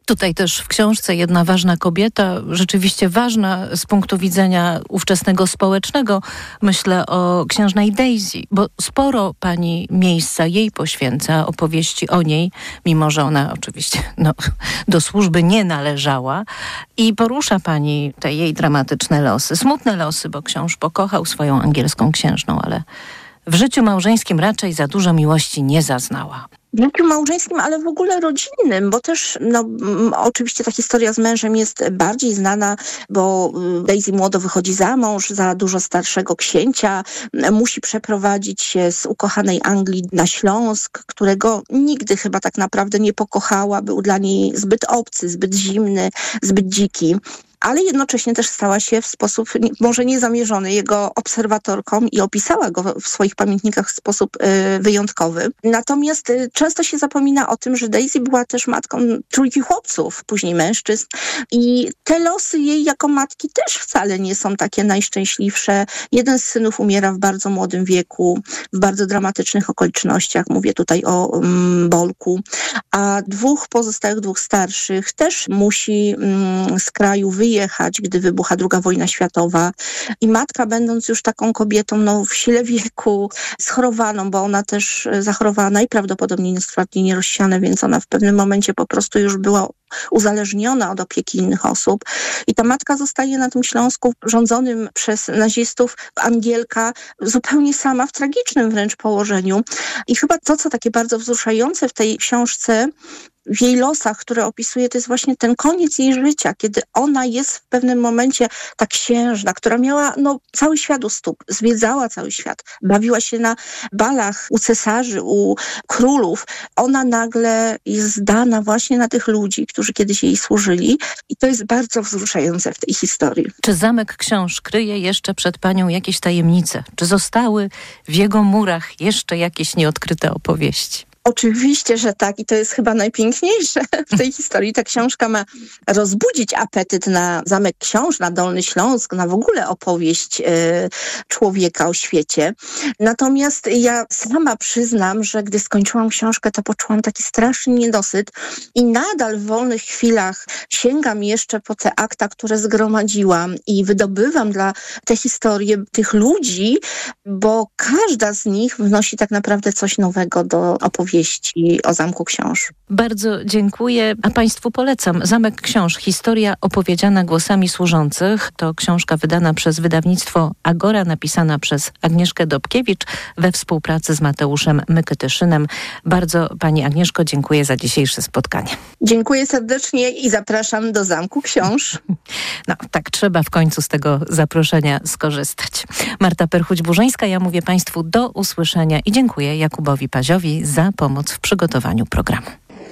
O: Tutaj też w książce jedna ważna kobieta, rzeczywiście ważna z punktu widzenia ówczesnego społecznego. Myślę o księżnej Daisy, bo sporo pani miejsca jej poświęca, opowieści o niej, mimo że ona oczywiście no, do służby nie należała. I porusza pani te jej dramatyczne losy, smutne losy, bo książ pokochał swoją angielską księżną, ale w życiu małżeńskim raczej za dużo miłości nie zaznała.
A: W życiu małżeńskim, ale w ogóle rodzinnym, bo też no, m, oczywiście ta historia z mężem jest bardziej znana, bo Daisy młodo wychodzi za mąż, za dużo starszego księcia, musi przeprowadzić się z ukochanej Anglii na Śląsk, którego nigdy chyba tak naprawdę nie pokochała, był dla niej zbyt obcy, zbyt zimny, zbyt dziki. Ale jednocześnie też stała się w sposób może niezamierzony jego obserwatorką i opisała go w swoich pamiętnikach w sposób y, wyjątkowy. Natomiast y, często się zapomina o tym, że Daisy była też matką trójki chłopców, później mężczyzn i te losy jej jako matki też wcale nie są takie najszczęśliwsze. Jeden z synów umiera w bardzo młodym wieku, w bardzo dramatycznych okolicznościach, mówię tutaj o mm, Bolku, a dwóch pozostałych, dwóch starszych też musi mm, z kraju wyjechać, jechać, gdy wybucha druga wojna światowa i matka, będąc już taką kobietą no, w sile wieku, schorowaną, bo ona też zachorowała najprawdopodobniej na stwardnienie rozsiane, więc ona w pewnym momencie po prostu już była uzależniona od opieki innych osób. I ta matka zostaje na tym Śląsku rządzonym przez nazistów, Angielka, zupełnie sama, w tragicznym wręcz położeniu. I chyba to, co takie bardzo wzruszające w tej książce, w jej losach, które opisuje, to jest właśnie ten koniec jej życia, kiedy ona jest w pewnym momencie ta księżna, która miała no, cały świat u stóp, zwiedzała cały świat, bawiła się na balach u cesarzy, u królów. Ona nagle jest zdana właśnie na tych ludzi, którzy kiedyś jej służyli i to jest bardzo wzruszające w tej historii.
O: Czy Zamek Książ kryje jeszcze przed panią jakieś tajemnice? Czy zostały w jego murach jeszcze jakieś nieodkryte opowieści?
A: Oczywiście, że tak i to jest chyba najpiękniejsze w tej historii. Ta książka ma rozbudzić apetyt na Zamek Książ, na Dolny Śląsk, na w ogóle opowieść y, człowieka o świecie. Natomiast ja sama przyznam, że gdy skończyłam książkę, to poczułam taki straszny niedosyt i nadal w wolnych chwilach sięgam jeszcze po te akta, które zgromadziłam i wydobywam dla te historie tych ludzi, bo każda z nich wnosi tak naprawdę coś nowego do opowieści o Zamku Książ.
O: Bardzo dziękuję, a Państwu polecam. Zamek Książ. Historia opowiedziana głosami służących. To książka wydana przez wydawnictwo Agora, napisana przez Agnieszkę Dobkiewicz we współpracy z Mateuszem Myketyszynem. Bardzo Pani Agnieszko dziękuję za dzisiejsze spotkanie.
A: Dziękuję serdecznie i zapraszam do Zamku Książ.
O: No tak, trzeba w końcu z tego zaproszenia skorzystać. Marta Perchuć-Burzyńska, ja mówię Państwu do usłyszenia i dziękuję Jakubowi Paziowi za pomoc w przygotowaniu programu.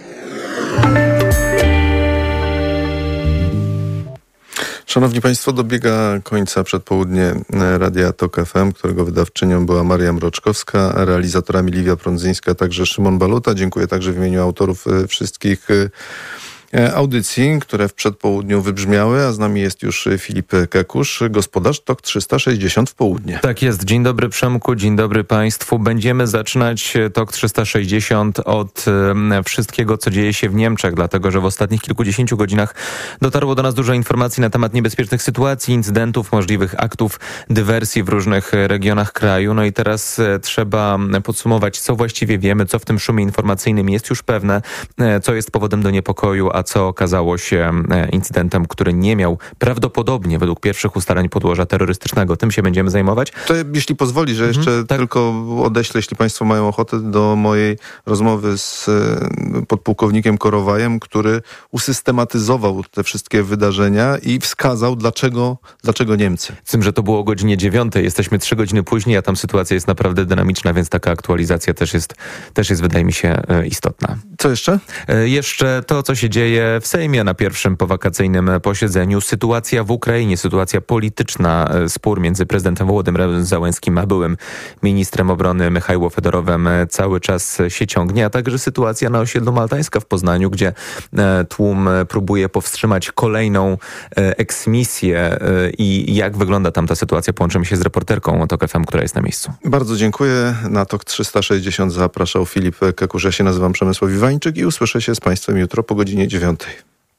B: Szanowni Państwo, dobiega końca przedpołudnie Radia Tok F M, którego wydawczynią była Maria Mroczkowska, realizatorami Liwia Prądzyńska, a także Szymon Baluta. Dziękuję także w imieniu autorów wszystkich audycji, które w przedpołudniu wybrzmiały, a z nami jest już Filip Kekusz, gospodarz Tok trzysta sześćdziesiąt w południe.
E: Tak jest. Dzień dobry Przemku, dzień dobry Państwu. Będziemy zaczynać Tok trzysta sześćdziesiąt od e, wszystkiego, co dzieje się w Niemczech, dlatego że w ostatnich kilkudziesięciu godzinach dotarło do nas dużo informacji na temat niebezpiecznych sytuacji, incydentów, możliwych aktów dywersji w różnych regionach kraju. No i teraz e, trzeba podsumować, co właściwie wiemy, co w tym szumie informacyjnym jest już pewne, e, co jest powodem do niepokoju, a co okazało się incydentem, który nie miał prawdopodobnie według pierwszych ustaleń podłoża terrorystycznego. Tym się będziemy zajmować.
B: To jeśli pozwoli, że jeszcze mhm, tak. tylko odeślę, jeśli Państwo mają ochotę, do mojej rozmowy z podpułkownikiem Korowajem, który usystematyzował te wszystkie wydarzenia i wskazał, dlaczego, dlaczego Niemcy.
E: Z tym, że to było o godzinie dziewiątej. Jesteśmy trzy godziny później, a tam sytuacja jest naprawdę dynamiczna, więc taka aktualizacja też jest, też jest wydaje mi się, istotna.
B: Co jeszcze?
E: Jeszcze to, co się dzieje w Sejmie na pierwszym powakacyjnym posiedzeniu. Sytuacja w Ukrainie, sytuacja polityczna, spór między prezydentem Wołodymyrem Załęskim a byłym ministrem obrony Michaiło Fedorowem cały czas się ciągnie, a także sytuacja na osiedlu Maltańska w Poznaniu, gdzie tłum próbuje powstrzymać kolejną eksmisję i jak wygląda tam ta sytuacja. Połączymy się z reporterką Tok F M, która jest na miejscu.
B: Bardzo dziękuję. Na Tok trzysta sześćdziesiąt zapraszał Filip Kekusz. Ja się nazywam Przemysław Iwańczyk i usłyszę się z Państwem jutro po godzinie dziewiątej.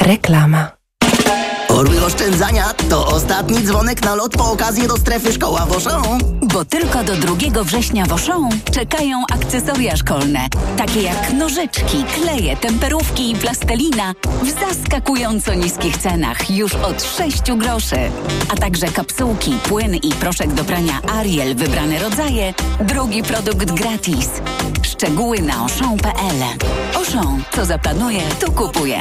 V: Reklama.
H: Orły oszczędzania to ostatni dzwonek na lot po okazji do strefy szkoła w Auchan.
K: Bo tylko do drugiego września w Auchan czekają akcesoria szkolne, takie jak nożyczki, kleje, temperówki i plastelina w zaskakująco niskich cenach już od sześciu groszy. A także kapsułki, płyn i proszek do prania Ariel, wybrane rodzaje, drugi produkt gratis. Szczegóły na auchan kropka p l. Auchan, co zaplanuje, to kupuje.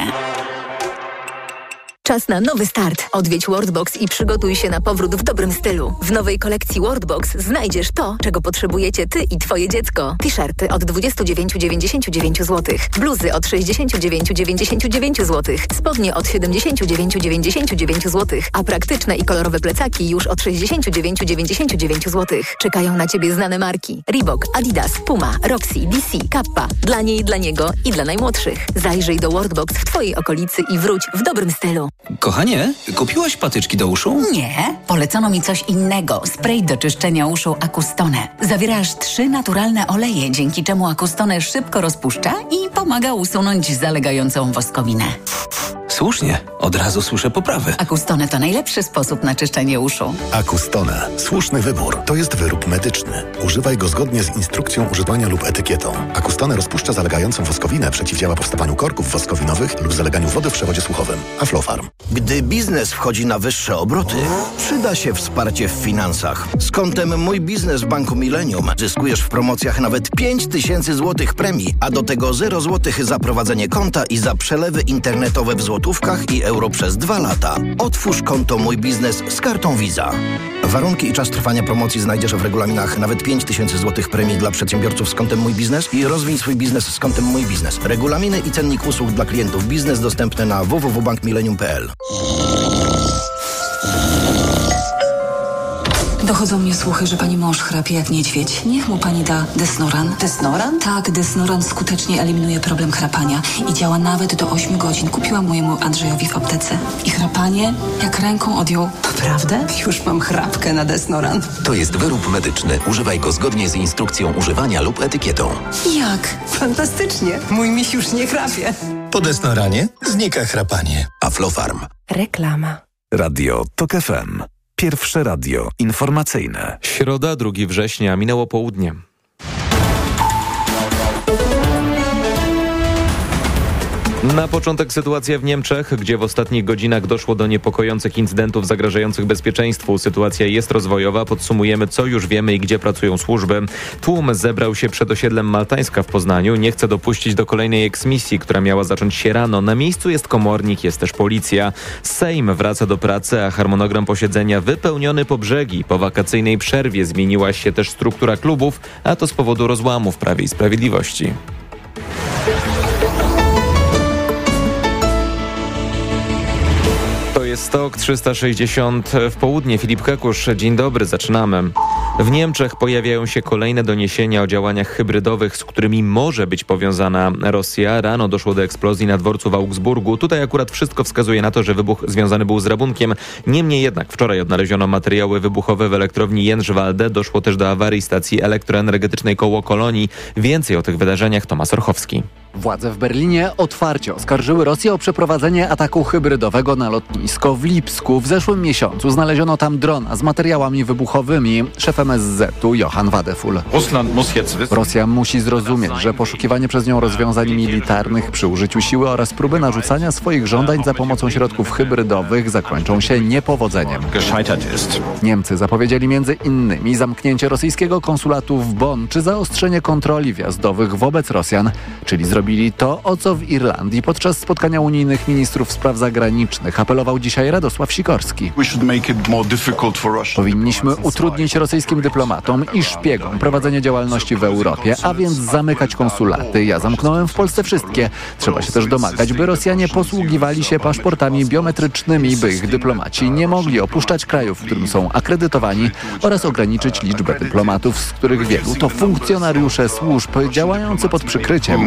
V: Czas na nowy start. Odwiedź Worldbox i przygotuj się na powrót w dobrym stylu. W nowej kolekcji Worldbox znajdziesz to, czego potrzebujecie ty i twoje dziecko. T-shirty od dwadzieścia dziewięć dziewięćdziesiąt dziewięć złotych. Bluzy od sześćdziesiąt dziewięć dziewięćdziesiąt dziewięć złotych. Spodnie od siedemdziesiąt dziewięć dziewięćdziesiąt dziewięć złotych. A praktyczne i kolorowe plecaki już od sześćdziesiąt dziewięć dziewięćdziesiąt dziewięć złotych. Czekają na ciebie znane marki. Reebok, Adidas, Puma, Roxy, D C, Kappa. Dla niej, dla niego i dla najmłodszych. Zajrzyj do Worldbox w twojej okolicy i wróć w dobrym stylu.
G: Kochanie, kupiłaś patyczki do uszu?
K: Nie, polecono mi coś innego. Spray do czyszczenia uszu Acustone. Zawiera aż trzy naturalne oleje, dzięki czemu Acustone szybko rozpuszcza i pomaga usunąć zalegającą woskowinę.
G: Słusznie, od razu słyszę poprawy.
K: Acustone to najlepszy sposób na czyszczenie uszu.
Q: Acustone. Słuszny wybór. To jest wyrób medyczny. Używaj go zgodnie z instrukcją używania lub etykietą. Acustone rozpuszcza zalegającą woskowinę, przeciwdziała powstawaniu korków woskowinowych lub zaleganiu wody w przewodzie słuchowym. Aflofarm.
W: Gdy biznes wchodzi na wyższe obroty, przyda się wsparcie w finansach. Z kontem Mój Biznes w Banku Millennium zyskujesz w promocjach nawet pięć tysięcy złotych premii, a do tego zero złotych za prowadzenie konta i za przelewy internetowe w złotówkach i euro przez dwa lata. Otwórz konto Mój Biznes z kartą Visa. Warunki i czas trwania promocji znajdziesz w regulaminach. Nawet pięć tysięcy złotych premii dla przedsiębiorców z kontem Mój Biznes i rozwij swój biznes z kontem Mój Biznes. Regulaminy i cennik usług dla klientów biznes dostępne na w w w kropka bank millennium kropka p l.
X: Dochodzą mnie słuchy, że pani mąż chrapie jak niedźwiedź. Niech mu pani da Desnoran.
W: Desnoran?
X: Tak, Desnoran skutecznie eliminuje problem chrapania i działa nawet do ośmiu godzin. Kupiłam mojemu Andrzejowi w aptece. I chrapanie jak ręką odjął. Naprawdę? Już mam chrapkę na Desnoran.
Y: To jest wyrób medyczny. Używaj go zgodnie z instrukcją używania lub etykietą.
X: Jak? Fantastycznie. Mój miś już nie chrapie.
Q: Po Desnoranie znika chrapanie.
Y: Aflofarm.
V: Reklama.
L: Radio Tok F M. Pierwsze radio informacyjne.
E: Środa, drugiego września, minęło południe. Na początek sytuacja w Niemczech, gdzie w ostatnich godzinach doszło do niepokojących incydentów zagrażających bezpieczeństwu. Sytuacja jest rozwojowa. Podsumujemy, co już wiemy i gdzie pracują służby. Tłum zebrał się przed osiedlem Maltańska w Poznaniu. Nie chce dopuścić do kolejnej eksmisji, która miała zacząć się rano. Na miejscu jest komornik, jest też policja. Sejm wraca do pracy, a harmonogram posiedzenia wypełniony po brzegi. Po wakacyjnej przerwie zmieniła się też struktura klubów, a to z powodu rozłamu w Prawie i Sprawiedliwości. To jest Tok trzysta sześćdziesiąt w południe. Filip Kekusz, dzień dobry, zaczynamy. W Niemczech pojawiają się kolejne doniesienia o działaniach hybrydowych, z którymi może być powiązana Rosja. Rano doszło do eksplozji na dworcu w Augsburgu. Tutaj akurat wszystko wskazuje na to, że wybuch związany był z rabunkiem. Niemniej jednak wczoraj odnaleziono materiały wybuchowe w elektrowni Jędrzwalde. Doszło też do awarii stacji elektroenergetycznej koło Kolonii. Więcej o tych wydarzeniach Tomasz Orchowski.
Z: Władze w Berlinie otwarcie oskarżyły Rosję o przeprowadzenie ataku hybrydowego na lotnisko w Lipsku. W zeszłym miesiącu znaleziono tam drona z materiałami wybuchowymi. Szef M S Z-u Johann Wadefull. Rosja musi zrozumieć, że poszukiwanie przez nią rozwiązań militarnych przy użyciu siły oraz próby narzucania swoich żądań za pomocą środków hybrydowych zakończą się niepowodzeniem. Niemcy zapowiedzieli między innymi zamknięcie rosyjskiego konsulatu w Bonn czy zaostrzenie kontroli wjazdowych wobec Rosjan, czyli zrobili to, o co w Irlandii podczas spotkania unijnych ministrów spraw zagranicznych apelował dzisiaj Radosław Sikorski. Powinniśmy utrudnić rosyjskim dyplomatom i szpiegom prowadzenie działalności w Europie, a więc zamykać konsulaty. Ja zamknąłem w Polsce wszystkie. Trzeba się też domagać, by Rosjanie posługiwali się paszportami biometrycznymi, by ich dyplomaci nie mogli opuszczać krajów, w którym są akredytowani, oraz ograniczyć liczbę dyplomatów, z których wielu to funkcjonariusze służb działający pod przykryciem.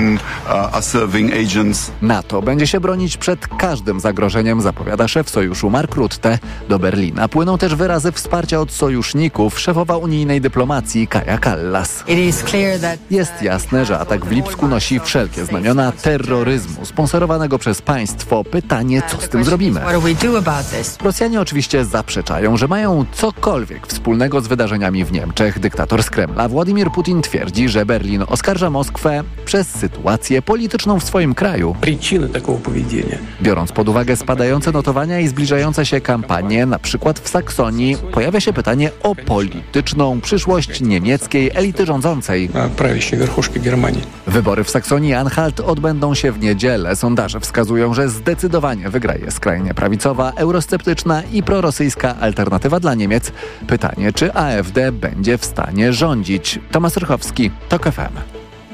C: are serving agents.
Z: NATO będzie się bronić przed każdym zagrożeniem, zapowiada szef sojuszu Mark Rutte. Do Berlina płyną też wyrazy wsparcia od sojuszników, szefowa unijnej dyplomacji Kaja Kallas. Jest jasne, że atak w Lipsku nosi wszelkie znamiona terroryzmu sponsorowanego przez państwo. Pytanie, co z tym zrobimy? Rosjanie oczywiście zaprzeczają, że mają cokolwiek wspólnego z wydarzeniami w Niemczech. Dyktator z Kremla Władimir Putin twierdzi, że Berlin oskarża Moskwę przez sytuację polityczną w swoim kraju. Biorąc pod uwagę spadające notowania i zbliżające się kampanie, na przykład w Saksonii, pojawia się pytanie o polityczną przyszłość niemieckiej elity rządzącej. Wybory w Saksonii-Anhalt odbędą się w niedzielę. Sondaże wskazują, że zdecydowanie wygraje skrajnie prawicowa, eurosceptyczna i prorosyjska alternatywa dla Niemiec. Pytanie, czy A F D będzie w stanie rządzić? Tomasz Rychowski, TOK F M.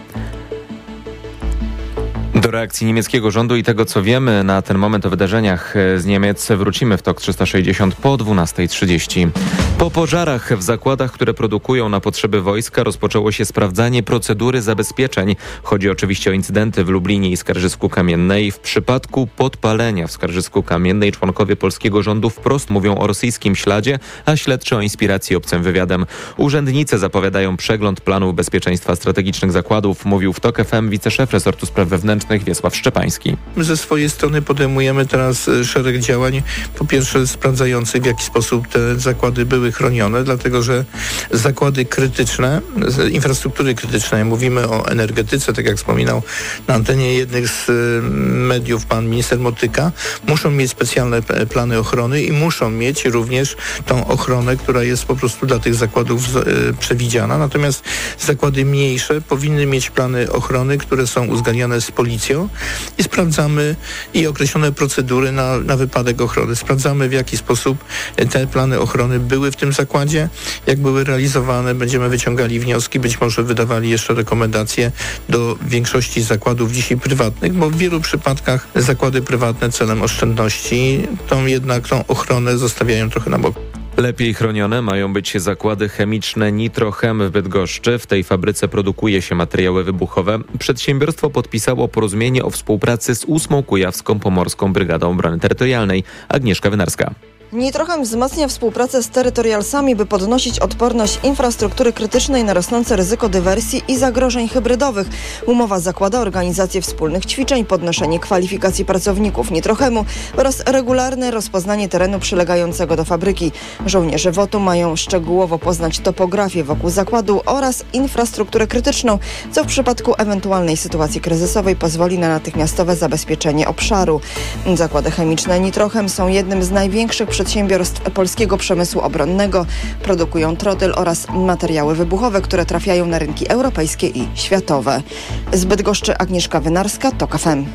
E: Do reakcji niemieckiego rządu i tego, co wiemy na ten moment o wydarzeniach z Niemiec, wrócimy w TOK trzysta sześćdziesiąt po dwunastej trzydzieści. Po pożarach w zakładach, które produkują na potrzeby wojska, rozpoczęło się sprawdzanie procedury zabezpieczeń. Chodzi oczywiście o incydenty w Lublinie i Skarżysku-Kamiennej. W przypadku podpalenia w Skarżysku-Kamiennej członkowie polskiego rządu wprost mówią o rosyjskim śladzie, a śledczy o inspiracji obcym wywiadem. Urzędnicy zapowiadają przegląd planów bezpieczeństwa strategicznych zakładów, mówił w TOK F M wiceszef resortu spraw wewnętrznych Wiesław Szczepański.
J: My ze swojej strony podejmujemy teraz szereg działań, po pierwsze sprawdzających, w jaki sposób te zakłady były chronione, dlatego że zakłady krytyczne, infrastruktury krytycznej, mówimy o energetyce, tak jak wspominał na antenie jednych z mediów pan minister Motyka, muszą mieć specjalne plany ochrony i muszą mieć również tą ochronę, która jest po prostu dla tych zakładów przewidziana. Natomiast zakłady mniejsze powinny mieć plany ochrony, które są uzgadniane z policją i sprawdzamy i określone procedury na, na wypadek ochrony. Sprawdzamy, w jaki sposób te plany ochrony były w tym zakładzie, jak były realizowane, będziemy wyciągali wnioski, być może wydawali jeszcze rekomendacje do większości zakładów dzisiaj prywatnych, bo w wielu przypadkach zakłady prywatne celem oszczędności tą jednak tą ochronę zostawiają trochę na bok.
E: Lepiej chronione mają być zakłady chemiczne Nitrochem w Bydgoszczy. W tej fabryce produkuje się materiały wybuchowe. Przedsiębiorstwo podpisało porozumienie o współpracy z ósmą Kujawską Pomorską Brygadą Obrony Terytorialnej. Agnieszka Wynarska.
N: Nitrochem wzmacnia współpracę z terytorialsami, by podnosić odporność infrastruktury krytycznej na rosnące ryzyko dywersji i zagrożeń hybrydowych. Umowa zakłada organizację wspólnych ćwiczeń, podnoszenie kwalifikacji pracowników Nitrochemu oraz regularne rozpoznanie terenu przylegającego do fabryki. Żołnierze W O T-u mają szczegółowo poznać topografię wokół zakładu oraz infrastrukturę krytyczną, co w przypadku ewentualnej sytuacji kryzysowej pozwoli na natychmiastowe zabezpieczenie obszaru. Zakłady chemiczne Nitrochem są jednym z największych przedsiębiorstw polskiego przemysłu obronnego. Produkują trotyl oraz materiały wybuchowe, które trafiają na rynki europejskie i światowe. Z Bydgoszczy Agnieszka Wynarska, TOK F M.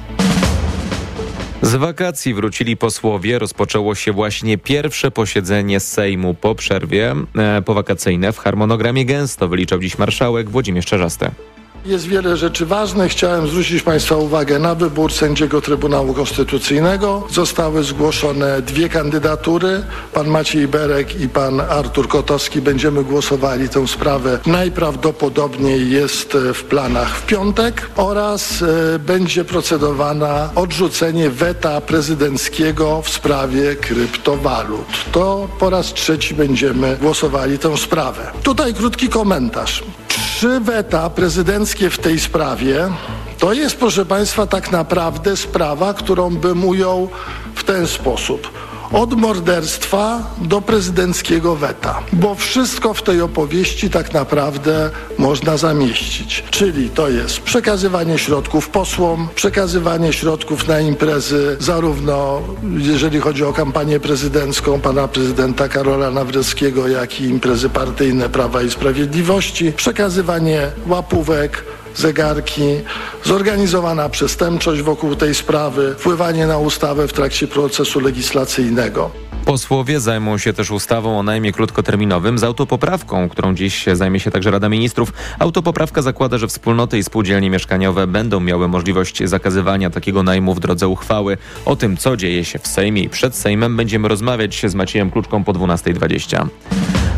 E: Z wakacji wrócili posłowie. Rozpoczęło się właśnie pierwsze posiedzenie Sejmu po przerwie e, powakacyjne. W harmonogramie gęsto wyliczał dziś marszałek Włodzimierz Czarzasty.
P: Jest wiele rzeczy ważnych. Chciałem zwrócić Państwa uwagę na wybór sędziego Trybunału Konstytucyjnego. Zostały zgłoszone dwie kandydatury. Pan Maciej Berek i pan Artur Kotowski. Będziemy głosowali tę sprawę. Najprawdopodobniej jest w planach w piątek oraz y, będzie procedowana odrzucenie weta prezydenckiego w sprawie kryptowalut. To po raz trzeci będziemy głosowali tę sprawę. Tutaj krótki komentarz. Trzy weta prezydenckie w tej sprawie to jest, proszę Państwa, tak naprawdę sprawa, którą bym ujął w ten sposób. Od morderstwa do prezydenckiego weta, bo wszystko w tej opowieści tak naprawdę można zamieścić. Czyli to jest przekazywanie środków posłom, przekazywanie środków na imprezy, zarówno jeżeli chodzi o kampanię prezydencką pana prezydenta Karola Nawrockiego, jak i imprezy partyjne Prawa i Sprawiedliwości, przekazywanie łapówek, zegarki, zorganizowana przestępczość wokół tej sprawy, wpływanie na ustawę w trakcie procesu legislacyjnego.
E: Posłowie zajmą się też ustawą o najmie krótkoterminowym z autopoprawką, którą dziś zajmie się także Rada Ministrów. Autopoprawka zakłada, że wspólnoty i spółdzielnie mieszkaniowe będą miały możliwość zakazywania takiego najmu w drodze uchwały. O tym, co dzieje się w Sejmie i przed Sejmem, będziemy rozmawiać z Maciejem Kluczką po dwunastej dwadzieścia.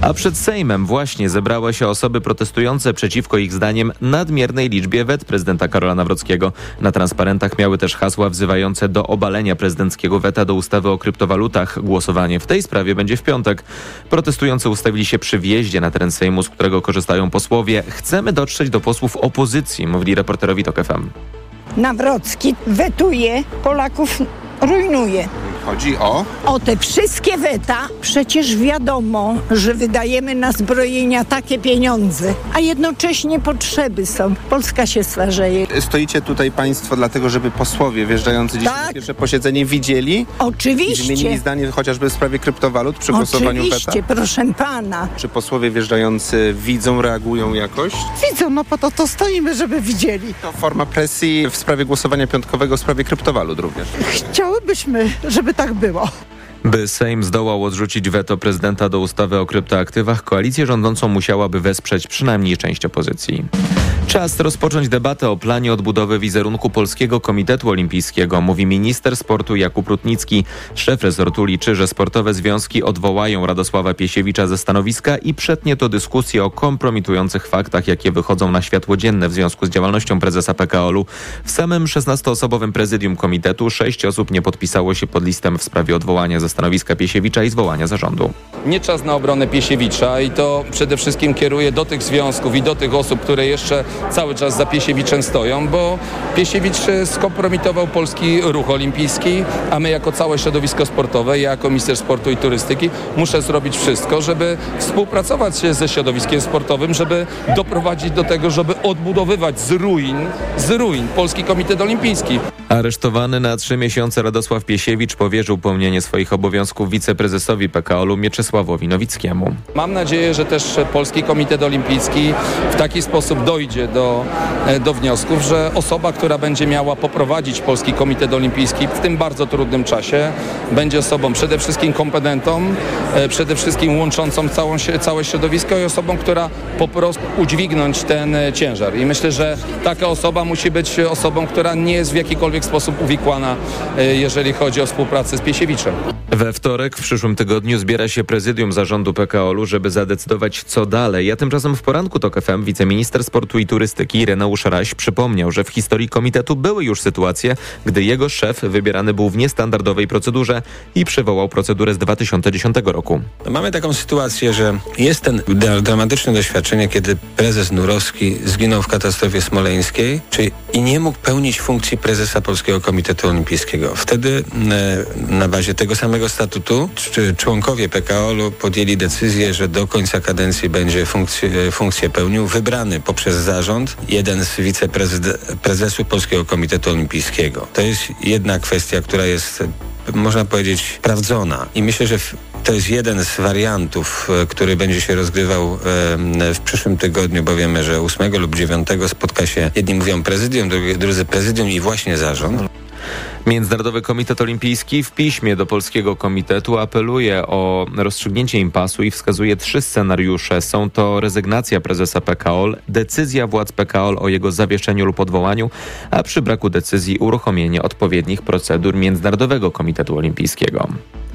E: A przed Sejmem właśnie zebrały się osoby protestujące przeciwko ich zdaniem nadmiernej liczbie wet prezydenta Karola Nawrockiego. Na transparentach miały też hasła wzywające do obalenia prezydenckiego weta do ustawy o kryptowalutach. Głosowanie w tej sprawie będzie w piątek. Protestujący ustawili się przy wjeździe na teren Sejmu, z którego korzystają posłowie. Chcemy dotrzeć do posłów opozycji, mówili reporterowi TOK F M.
F: Nawrocki wetuje, Polaków rujnuje.
I: Chodzi o?
F: O te wszystkie weta. Przecież wiadomo, że wydajemy na zbrojenia takie pieniądze, a jednocześnie potrzeby są. Polska się starzeje.
I: Stoicie tutaj państwo dlatego, żeby posłowie wjeżdżający dziś
F: tak.
I: na pierwsze posiedzenie widzieli?
F: Oczywiście.
I: I zmienili zdanie chociażby w sprawie kryptowalut przy głosowaniu weta?
F: Oczywiście, proszę pana.
I: Czy posłowie wjeżdżający widzą, reagują jakoś?
F: Widzą, no po to to stoimy, żeby widzieli.
I: To forma presji w sprawie głosowania piątkowego w sprawie kryptowalut również.
F: Chciałybyśmy, żeby tak było.
E: By Sejm zdołał odrzucić weto prezydenta do ustawy o kryptoaktywach, koalicję rządzącą musiałaby wesprzeć przynajmniej część opozycji. Czas rozpocząć debatę o planie odbudowy wizerunku Polskiego Komitetu Olimpijskiego, mówi minister sportu Jakub Rutnicki. Szef resortu liczy, że sportowe związki odwołają Radosława Piesiewicza ze stanowiska i przetnie to dyskusję o kompromitujących faktach, jakie wychodzą na światło dzienne w związku z działalnością prezesa P K O L u. W samym szesnastoosobowym prezydium komitetu sześć osób nie podpisało się pod listem w sprawie odwołania ze stanowiska Piesiewicza i zwołania zarządu.
R: Nie czas na obronę Piesiewicza i to przede wszystkim kieruję do tych związków i do tych osób, które jeszcze cały czas za Piesiewiczem stoją, bo Piesiewicz skompromitował polski ruch olimpijski, a my jako całe środowisko sportowe, ja jako minister sportu i turystyki muszę zrobić wszystko, żeby współpracować ze środowiskiem sportowym, żeby doprowadzić do tego, żeby odbudowywać z ruin, z ruin Polski Komitet Olimpijski.
E: Aresztowany na trzy miesiące Radosław Piesiewicz powierzył pełnienie swoich obowiązków wiceprezesowi P K O L u Mieczysławowi Nowickiemu.
R: Mam nadzieję, że też Polski Komitet Olimpijski w taki sposób dojdzie do, do wniosków, że osoba, która będzie miała poprowadzić Polski Komitet Olimpijski w tym bardzo trudnym czasie, będzie osobą przede wszystkim kompetentną, przede wszystkim łączącą całą, całe środowisko i osobą, która po prostu udźwignąć ten ciężar. I myślę, że taka osoba musi być osobą, która nie jest w jakikolwiek sposób uwikłana, jeżeli chodzi o współpracę z Piesiewiczem.
E: We wtorek w przyszłym tygodniu zbiera się prezydium zarządu P K O L u, żeby zadecydować co dalej. A tymczasem w poranku TOK F M wiceminister sportu i turystyki Ireneusz Raś przypomniał, że w historii komitetu były już sytuacje, gdy jego szef wybierany był w niestandardowej procedurze i przywołał procedurę z dwa tysiące dziesiątego roku.
S: Mamy taką sytuację, że jest ten dramatyczne doświadczenie, kiedy prezes Nurowski zginął w katastrofie smoleńskiej, czyli i nie mógł pełnić funkcji prezesa Polskiego Komitetu Olimpijskiego. Wtedy e, na bazie tego samego statutu czy członkowie P K O L u podjęli decyzję, że do końca kadencji będzie funkcję, funkcję pełnił wybrany poprzez zarząd jeden z wiceprezesów Polskiego Komitetu Olimpijskiego. To jest jedna kwestia, która jest, można powiedzieć, sprawdzona i myślę, że w, to jest jeden z wariantów, który będzie się rozgrywał w przyszłym tygodniu, bo wiemy, że ósmego lub dziewiątego spotka się, jedni mówią prezydium, drudzy prezydium i właśnie zarząd.
E: Międzynarodowy Komitet Olimpijski w piśmie do Polskiego Komitetu apeluje o rozstrzygnięcie impasu i wskazuje trzy scenariusze. Są to rezygnacja prezesa P K O L, decyzja władz P K O L o jego zawieszeniu lub odwołaniu, a przy braku decyzji uruchomienie odpowiednich procedur Międzynarodowego Komitetu Olimpijskiego.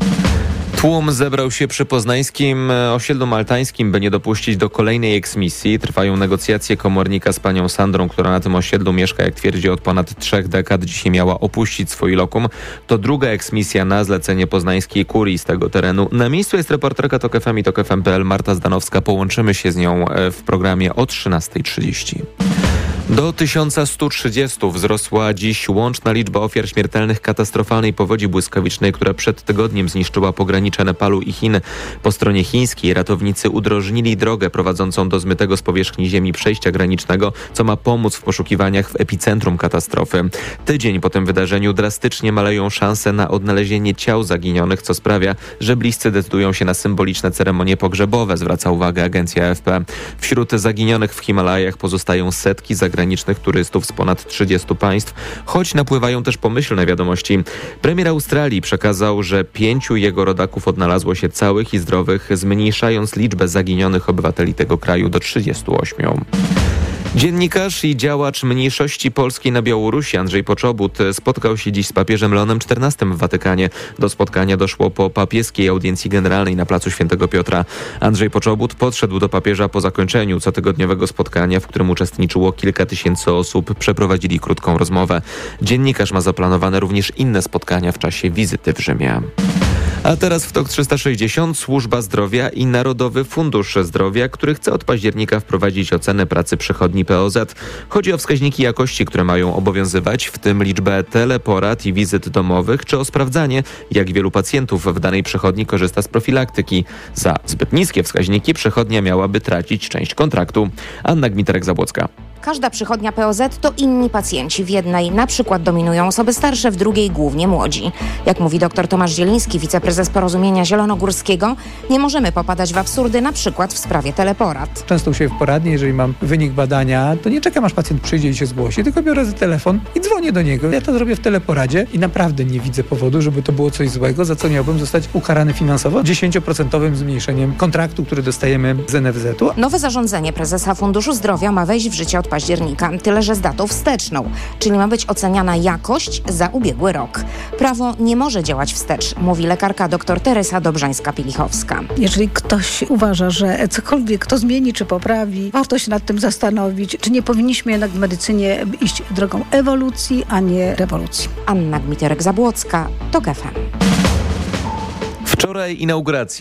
E: Tłum zebrał się przy poznańskim osiedlu maltańskim, by nie dopuścić do kolejnej eksmisji. Trwają negocjacje komornika z panią Sandrą, która na tym osiedlu mieszka, jak twierdzi, od ponad trzech dekad. Dzisiaj miała opuścić swój lokum. To druga eksmisja na zlecenie poznańskiej kurii z tego terenu. Na miejscu jest reporterka TOK F M i TOK F M kropka P L Marta Zdanowska. Połączymy się z nią w programie o trzynasta trzydzieści. Do tysiąc sto trzydzieści wzrosła dziś łączna liczba ofiar śmiertelnych katastrofalnej powodzi błyskawicznej, która przed tygodniem zniszczyła pogranicze Nepalu i Chin. Po stronie chińskiej ratownicy udrożnili drogę prowadzącą do zmytego z powierzchni ziemi przejścia granicznego, co ma pomóc w poszukiwaniach w epicentrum katastrofy. Tydzień po tym wydarzeniu drastycznie maleją szanse na odnalezienie ciał zaginionych, co sprawia, że bliscy decydują się na symboliczne ceremonie pogrzebowe, zwraca uwagę agencja A F P. Wśród zaginionych w Himalajach pozostają setki zagranicznych turystów z ponad trzydziestu państw, choć napływają też pomyślne wiadomości. Premier Australii przekazał, że pięciu jego rodaków odnalazło się całych i zdrowych, zmniejszając liczbę zaginionych obywateli tego kraju do trzydziestu ośmiu. Dziennikarz i działacz mniejszości polskiej na Białorusi Andrzej Poczobut spotkał się dziś z papieżem Leonem czternastym w Watykanie. Do spotkania doszło po papieskiej audiencji generalnej na placu Świętego Piotra. Andrzej Poczobut podszedł do papieża po zakończeniu cotygodniowego spotkania, w którym uczestniczyło kilka tysięcy osób. Przeprowadzili krótką rozmowę. Dziennikarz ma zaplanowane również inne spotkania w czasie wizyty w Rzymie. A teraz w TOK trzysta sześćdziesiąt Służba Zdrowia i Narodowy Fundusz Zdrowia, który chce od października wprowadzić ocenę pracy przychodni P O Z. Chodzi o wskaźniki jakości, które mają obowiązywać, w tym liczbę teleporad i wizyt domowych, czy o sprawdzanie, jak wielu pacjentów w danej przychodni korzysta z profilaktyki. Za zbyt niskie wskaźniki przychodnia miałaby tracić część kontraktu. Anna Gmiterek-Zabłocka.
A: Każda przychodnia P O Z to inni pacjenci. W jednej na przykład dominują osoby starsze, w drugiej głównie młodzi. Jak mówi dr Tomasz Zieliński, wiceprezes Porozumienia Zielonogórskiego, nie możemy popadać w absurdy, na przykład w sprawie teleporad.
D: Często u siebie w poradni, jeżeli mam wynik badania, to nie czekam, aż pacjent przyjdzie i się zgłosi, tylko biorę telefon i dzwonię do niego. Ja to zrobię w teleporadzie i naprawdę nie widzę powodu, żeby to było coś złego, za co miałbym zostać ukarany finansowo dziesięcioprocentowym zmniejszeniem kontraktu, który dostajemy z N F Z u.
A: Nowe zarządzenie prezesa Funduszu Zdrowia ma wejść w życie od października, tyle że z datą wsteczną, czyli ma być oceniana jakość za ubiegły rok. Prawo nie może działać wstecz, mówi lekarka dr Teresa Dobrzańska-Pilichowska.
M: Jeżeli ktoś uważa, że cokolwiek to zmieni czy poprawi, warto się nad tym zastanowić, czy nie powinniśmy jednak w medycynie iść drogą ewolucji, a nie rewolucji.
A: Anna Gmiterek-Zabłocka, TOK F M.
E: Wczoraj inauguracja